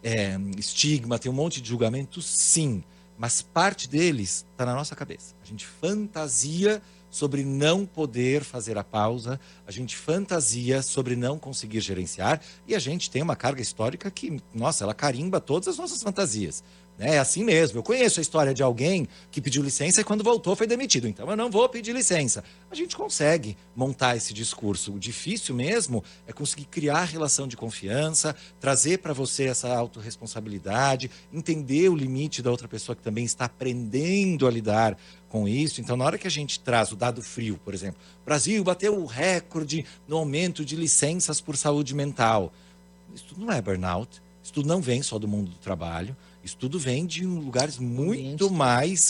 estigma, tem um monte de julgamento, sim. Mas parte deles está na nossa cabeça. A gente fantasia sobre não poder fazer a pausa, a gente fantasia sobre não conseguir gerenciar, e a gente tem uma carga histórica que, nossa, ela carimba todas as nossas fantasias. É assim mesmo. Eu conheço a história de alguém que pediu licença e quando voltou foi demitido. Então eu não vou pedir licença. A gente consegue montar esse discurso. O difícil mesmo é conseguir criar relação de confiança, trazer para você essa autorresponsabilidade, entender o limite da outra pessoa que também está aprendendo a lidar com isso. Então, na hora que a gente traz o dado frio, por exemplo, o Brasil bateu o recorde no aumento de licenças por saúde mental. Isso tudo não é burnout. Isso tudo não vem só do mundo do trabalho. Isso tudo vem de lugares muito mais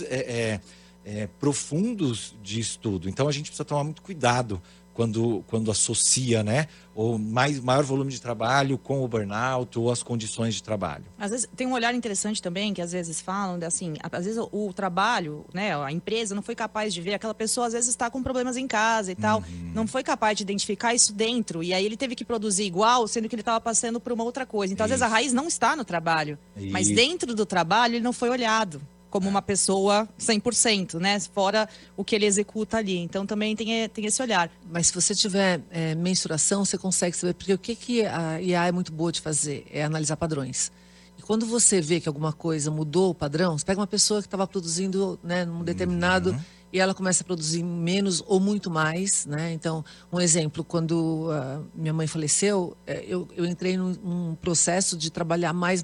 profundos de estudo. Então, a gente precisa tomar muito cuidado quando associa, né, o maior volume de trabalho com o burnout ou as condições de trabalho. Às vezes tem um olhar interessante também, que às vezes falam, assim, às vezes o trabalho, né, a empresa não foi capaz de ver, aquela pessoa às vezes está com problemas em casa e tal, não foi capaz de identificar isso dentro, e aí ele teve que produzir igual, sendo que ele estava passando por uma outra coisa. Então, às vezes a raiz não está no trabalho, mas dentro do trabalho ele não foi olhado como uma pessoa 100%, né? Fora o que ele executa ali. Então, também tem esse olhar. Mas se você tiver mensuração, você consegue saber. Porque o que a IA é muito boa de fazer é analisar padrões. E quando você vê que alguma coisa mudou o padrão, você pega uma pessoa que estava produzindo, né, num determinado... E ela começa a produzir menos ou muito mais, né? Então, um exemplo, quando minha mãe faleceu, eu entrei num processo de trabalhar mais,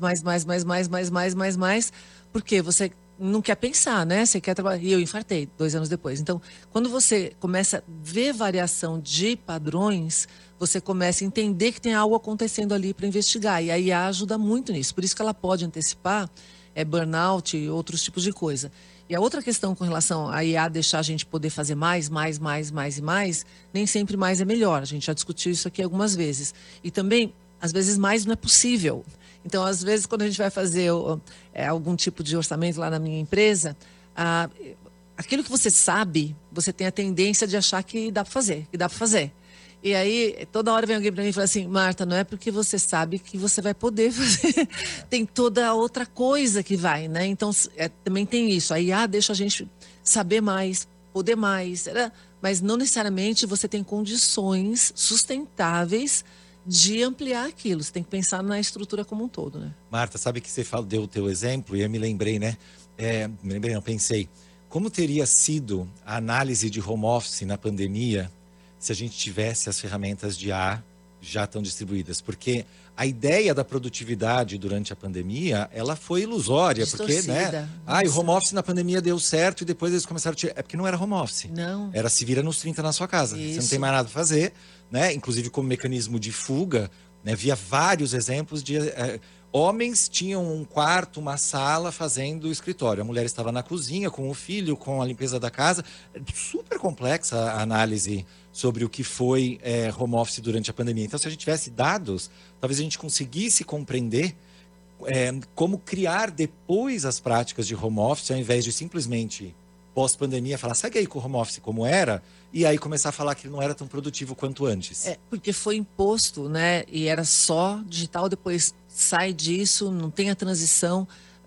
porque você não quer pensar, né? Você quer trabalhar. E eu infartei 2 anos depois. Então, quando você começa a ver variação de padrões, você começa a entender que tem algo acontecendo ali para investigar. E a IA ajuda muito nisso. Por isso que ela pode antecipar burnout e outros tipos de coisa. E a outra questão com relação à IA deixar a gente poder fazer mais, nem sempre mais é melhor. A gente já discutiu isso aqui algumas vezes. E também, às vezes, mais não é possível. Então, às vezes, quando a gente vai fazer algum tipo de orçamento lá na minha empresa, aquilo que você sabe, você tem a tendência de achar que dá para fazer, E aí, toda hora vem alguém para mim e fala assim, Marta, não é porque você sabe que você vai poder fazer. Tem toda a outra coisa que vai, né? Então, também tem isso. A IA deixa a gente saber mais, poder mais, mas não necessariamente você tem condições sustentáveis de ampliar aquilo. Você tem que pensar na estrutura como um todo, né? Marta, sabe que você deu o teu exemplo e eu me lembrei, né? Pensei, como teria sido a análise de home office na pandemia se a gente tivesse as ferramentas de IA já tão distribuídas? Porque a ideia da produtividade durante a pandemia, ela foi ilusória. Distorcida. Porque, né? O home office na pandemia deu certo e depois eles começaram a tirar. É porque não era home office. Não. Era se vira nos 30 na sua casa. Isso. Você não tem mais nada para fazer, né? Inclusive como mecanismo de fuga, né? Via vários exemplos de Homens tinham um quarto, uma sala fazendo escritório. A mulher estava na cozinha com o filho, com a limpeza da casa. Super complexa a análise sobre o que foi home office durante a pandemia. Então, se a gente tivesse dados, talvez a gente conseguisse compreender como criar depois as práticas de home office, ao invés de simplesmente, pós-pandemia, falar, segue aí com o home office como era, e aí começar a falar que ele não era tão produtivo quanto antes. Porque foi imposto, né? E era só digital, depois sai disso, não tem a transição.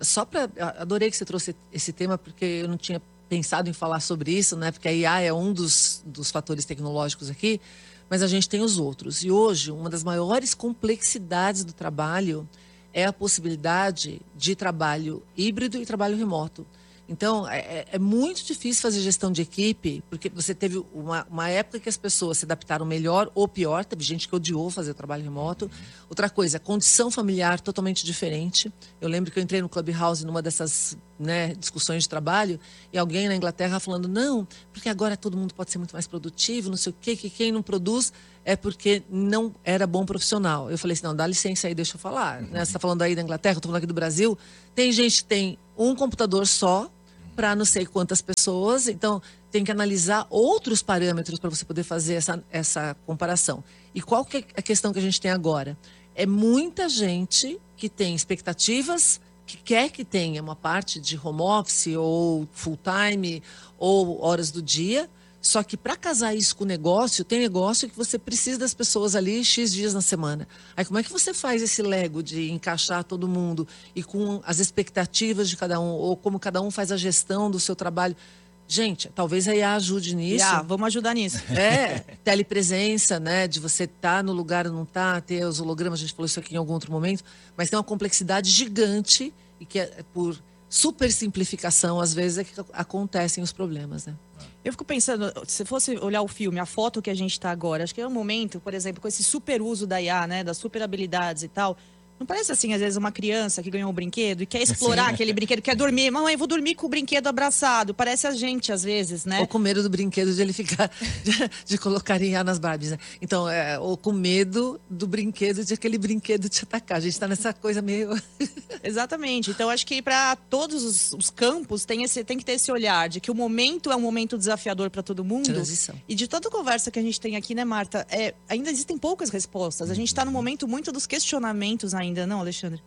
Adorei que você trouxe esse tema, porque eu não tinha pensado em falar sobre isso, né? Porque a IA é um dos fatores tecnológicos aqui, mas a gente tem os outros. E hoje, uma das maiores complexidades do trabalho é a possibilidade de trabalho híbrido e trabalho remoto. Então, é muito difícil fazer gestão de equipe, porque você teve uma época que as pessoas se adaptaram melhor ou pior. Teve gente que odiou fazer o trabalho remoto. Outra coisa, condição familiar totalmente diferente. Eu lembro que eu entrei no Clubhouse numa dessas discussões de trabalho e alguém na Inglaterra falando, não, porque agora todo mundo pode ser muito mais produtivo, não sei o quê, que quem não produz é porque não era bom profissional. Eu falei assim, não, dá licença aí, deixa eu falar. Você está falando aí da Inglaterra, eu estou falando aqui do Brasil. Tem gente que tem um computador só, para não sei quantas pessoas, então tem que analisar outros parâmetros para você poder fazer essa comparação. E qual que é a questão que a gente tem agora? É muita gente que tem expectativas, que quer que tenha uma parte de home office ou full time ou horas do dia, só que para casar isso com o negócio, tem negócio que você precisa das pessoas ali X dias na semana. Aí como é que você faz esse Lego de encaixar todo mundo e com as expectativas de cada um, ou como cada um faz a gestão do seu trabalho? Gente, talvez a IA ajude nisso. Vamos ajudar nisso. Telepresença, né? De você estar no lugar ou não estar, ter os hologramas, a gente falou isso aqui em algum outro momento, mas tem uma complexidade gigante e que por super simplificação, às vezes, é que acontecem os problemas, né? Eu fico pensando, se fosse olhar o filme, a foto que a gente está agora, acho que é um momento, por exemplo, com esse super uso da IA, né, das super habilidades e tal. Não parece assim, às vezes, uma criança que ganhou um brinquedo e quer explorar aquele brinquedo, quer dormir. Mamãe, vou dormir com o brinquedo abraçado. Parece a gente, às vezes, né? Ou com medo do brinquedo de ele ficar... de colocar IA nas Barbies, né? Então, ou com medo do brinquedo, de aquele brinquedo te atacar. A gente tá nessa coisa meio... Exatamente. Então, acho que para todos os campos tem que ter esse olhar de que o momento é um momento desafiador para todo mundo. Transição. E de toda a conversa que a gente tem aqui, né, Marta? Ainda existem poucas respostas. A gente está no momento muito dos questionamentos ainda, não, Alexandre?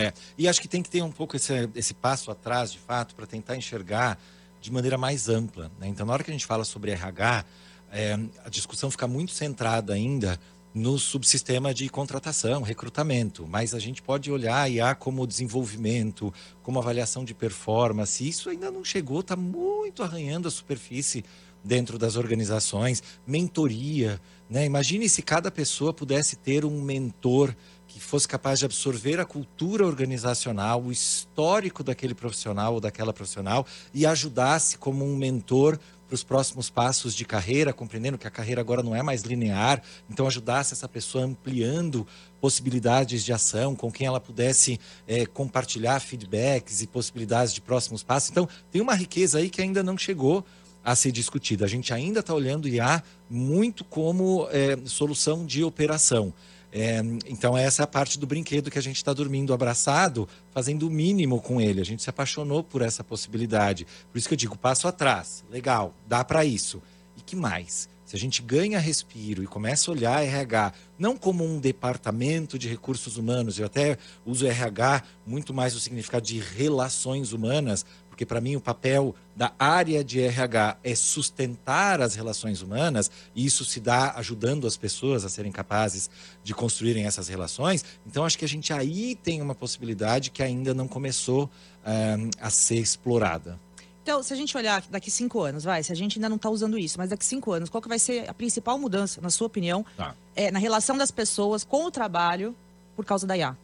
E acho que tem que ter um pouco esse passo atrás, de fato, para tentar enxergar de maneira mais ampla, né? Então, na hora que a gente fala sobre RH, a discussão fica muito centrada ainda no subsistema de contratação, recrutamento, mas a gente pode olhar a IA como desenvolvimento, como avaliação de performance. Isso ainda não chegou, está muito arranhando a superfície dentro das organizações. Mentoria, né? Imagine se cada pessoa pudesse ter um mentor que fosse capaz de absorver a cultura organizacional, o histórico daquele profissional ou daquela profissional e ajudasse como um mentor para os próximos passos de carreira, compreendendo que a carreira agora não é mais linear, então ajudasse essa pessoa ampliando possibilidades de ação, com quem ela pudesse compartilhar feedbacks e possibilidades de próximos passos. Então, tem uma riqueza aí que ainda não chegou a ser discutida. A gente ainda está olhando IA muito como solução de operação. Então essa é a parte do brinquedo que a gente está dormindo abraçado, fazendo o mínimo com ele. A gente se apaixonou por essa possibilidade. Por isso que eu digo, passo atrás, legal, dá para isso. E que mais? Se a gente ganha respiro e começa a olhar RH não como um departamento de recursos humanos, eu até uso RH muito mais no significado de relações humanas, porque para mim o papel da área de RH é sustentar as relações humanas, e isso se dá ajudando as pessoas a serem capazes de construírem essas relações. Então acho que a gente aí tem uma possibilidade que ainda não começou a ser explorada. Então, se a gente olhar daqui 5 anos, se a gente ainda não está usando isso, mas daqui 5 anos, qual que vai ser a principal mudança, na sua opinião, na relação das pessoas com o trabalho por causa da IA?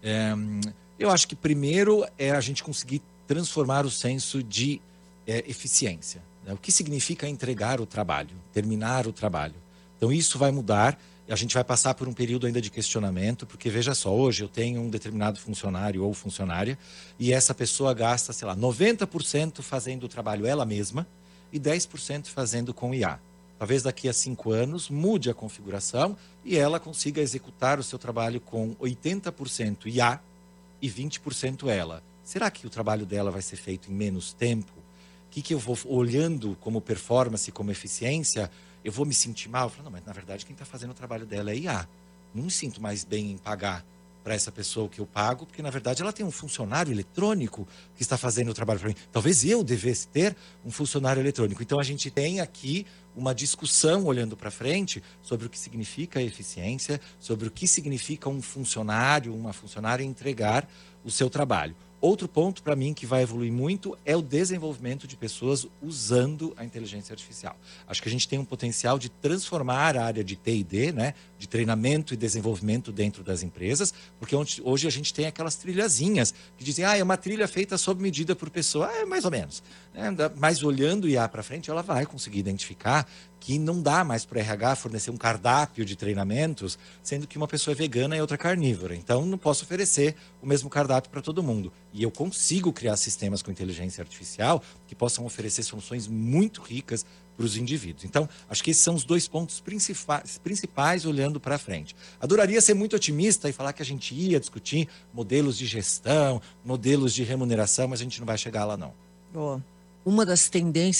Eu acho que primeiro é a gente conseguir transformar o senso de eficiência, né? O que significa entregar o trabalho, terminar o trabalho. Então isso vai mudar. A gente vai passar por um período ainda de questionamento, porque veja só, hoje eu tenho um determinado funcionário ou funcionária e essa pessoa gasta, 90% fazendo o trabalho ela mesma e 10% fazendo com IA. Talvez daqui a 5 anos mude a configuração e ela consiga executar o seu trabalho com 80% IA e 20% ela. Será que o trabalho dela vai ser feito em menos tempo? O que eu vou olhando como performance, como eficiência, eu vou me sentir mal? Eu falo, não, mas na verdade quem está fazendo o trabalho dela é IA. Não me sinto mais bem em pagar para essa pessoa que eu pago, porque na verdade ela tem um funcionário eletrônico que está fazendo o trabalho para mim. Talvez eu devesse ter um funcionário eletrônico. Então a gente tem aqui uma discussão olhando para frente sobre o que significa a eficiência, sobre o que significa um funcionário, uma funcionária entregar o seu trabalho. Outro ponto para mim que vai evoluir muito é o desenvolvimento de pessoas usando a inteligência artificial. Acho que a gente tem um potencial de transformar a área de T&D, né, de treinamento e desenvolvimento dentro das empresas, porque hoje a gente tem aquelas trilhazinhas que dizem, é uma trilha feita sob medida por pessoa, mais ou menos. Mas olhando IA para frente, ela vai conseguir identificar que não dá mais para o RH fornecer um cardápio de treinamentos, sendo que uma pessoa é vegana e outra carnívora. Então, não posso oferecer o mesmo cardápio para todo mundo. E eu consigo criar sistemas com inteligência artificial que possam oferecer soluções muito ricas para os indivíduos. Então, acho que esses são os 2 pontos principais olhando para frente. Adoraria ser muito otimista e falar que a gente ia discutir modelos de gestão, modelos de remuneração, mas a gente não vai chegar lá, não. Boa. Uma das tendências